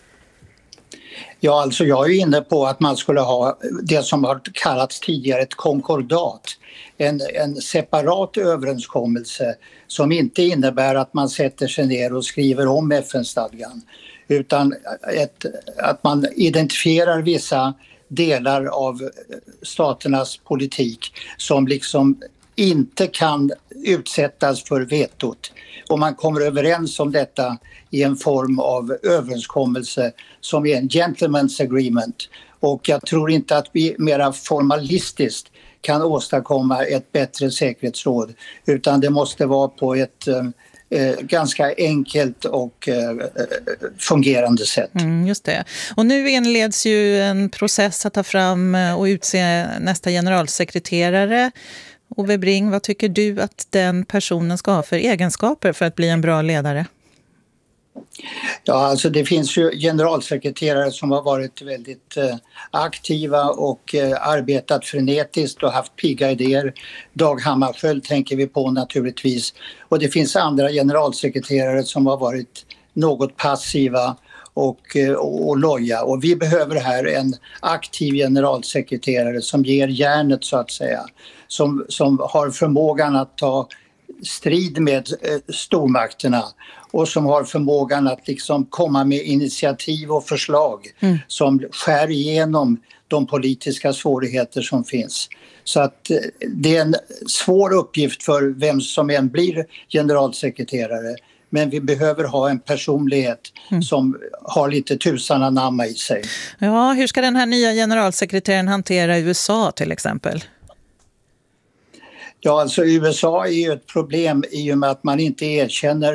Speaker 1: Ja, alltså jag är inne på att man skulle ha det som har kallats tidigare ett konkordat. En, en separat överenskommelse som inte innebär att man sätter sig ner och skriver om F N-stadgan. Utan ett, att man identifierar vissa delar av staternas politik som liksom inte kan utsättas för vetot. Och man kommer överens om detta i en form av överenskommelse som är en gentleman's agreement. Och jag tror inte att vi mera formalistiskt kan åstadkomma ett bättre säkerhetsråd, utan det måste vara på ett eh, ganska enkelt och eh, fungerande sätt.
Speaker 10: Mm, just det. Och nu inleds ju en process att ta fram och utse nästa generalsekreterare. Ove Bring, vad tycker du att den personen ska ha för egenskaper för att bli en bra ledare?
Speaker 1: Ja, alltså det finns ju generalsekreterare som har varit väldigt eh, aktiva och eh, arbetat frenetiskt och haft pigga idéer. Dag Hammarskjöld tänker vi på naturligtvis. Och det finns andra generalsekreterare som har varit något passiva och, eh, och, och loja. Och vi behöver här en aktiv generalsekreterare som ger järnet så att säga. Som, som har förmågan att ta strid med eh, stormakterna och som har förmågan att liksom komma med initiativ och förslag mm. som skär igenom de politiska svårigheter som finns. Så att eh, det är en svår uppgift för vem som än blir generalsekreterare, men vi behöver ha en personlighet mm. som har lite tusan anamma i sig.
Speaker 10: Ja, hur ska den här nya generalsekreteraren hantera U S A till exempel?
Speaker 1: Ja, alltså U S A är ju ett problem i och med att man inte erkänner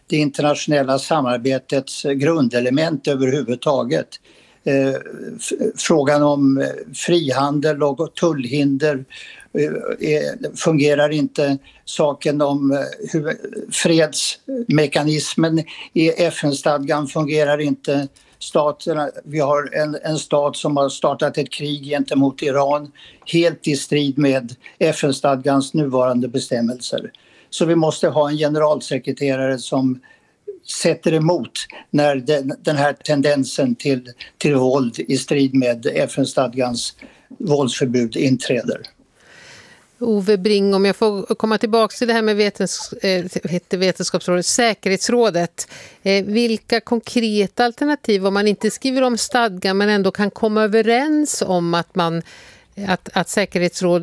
Speaker 1: det internationella samarbetets grundelement överhuvudtaget. Eh, frågan om frihandel och tullhinder eh, fungerar inte. Saken om eh, hur fredsmekanismen i F N-stadgan fungerar inte. Staterna, vi har en, en stat som har startat ett krig gentemot Iran helt i strid med F N-stadgans nuvarande bestämmelser. Så vi måste ha en generalsekreterare som sätter emot när den, den här tendensen till, till våld i strid med F N-stadgans våldsförbud inträder.
Speaker 4: Ove Bring, om jag får komma tillbaka till det här med vetens, eh, vetenskapsrådet, säkerhetsrådet. Eh, vilka konkreta alternativ, om man inte skriver om stadgan men ändå kan komma överens om att, man, att, att säkerhetsrådet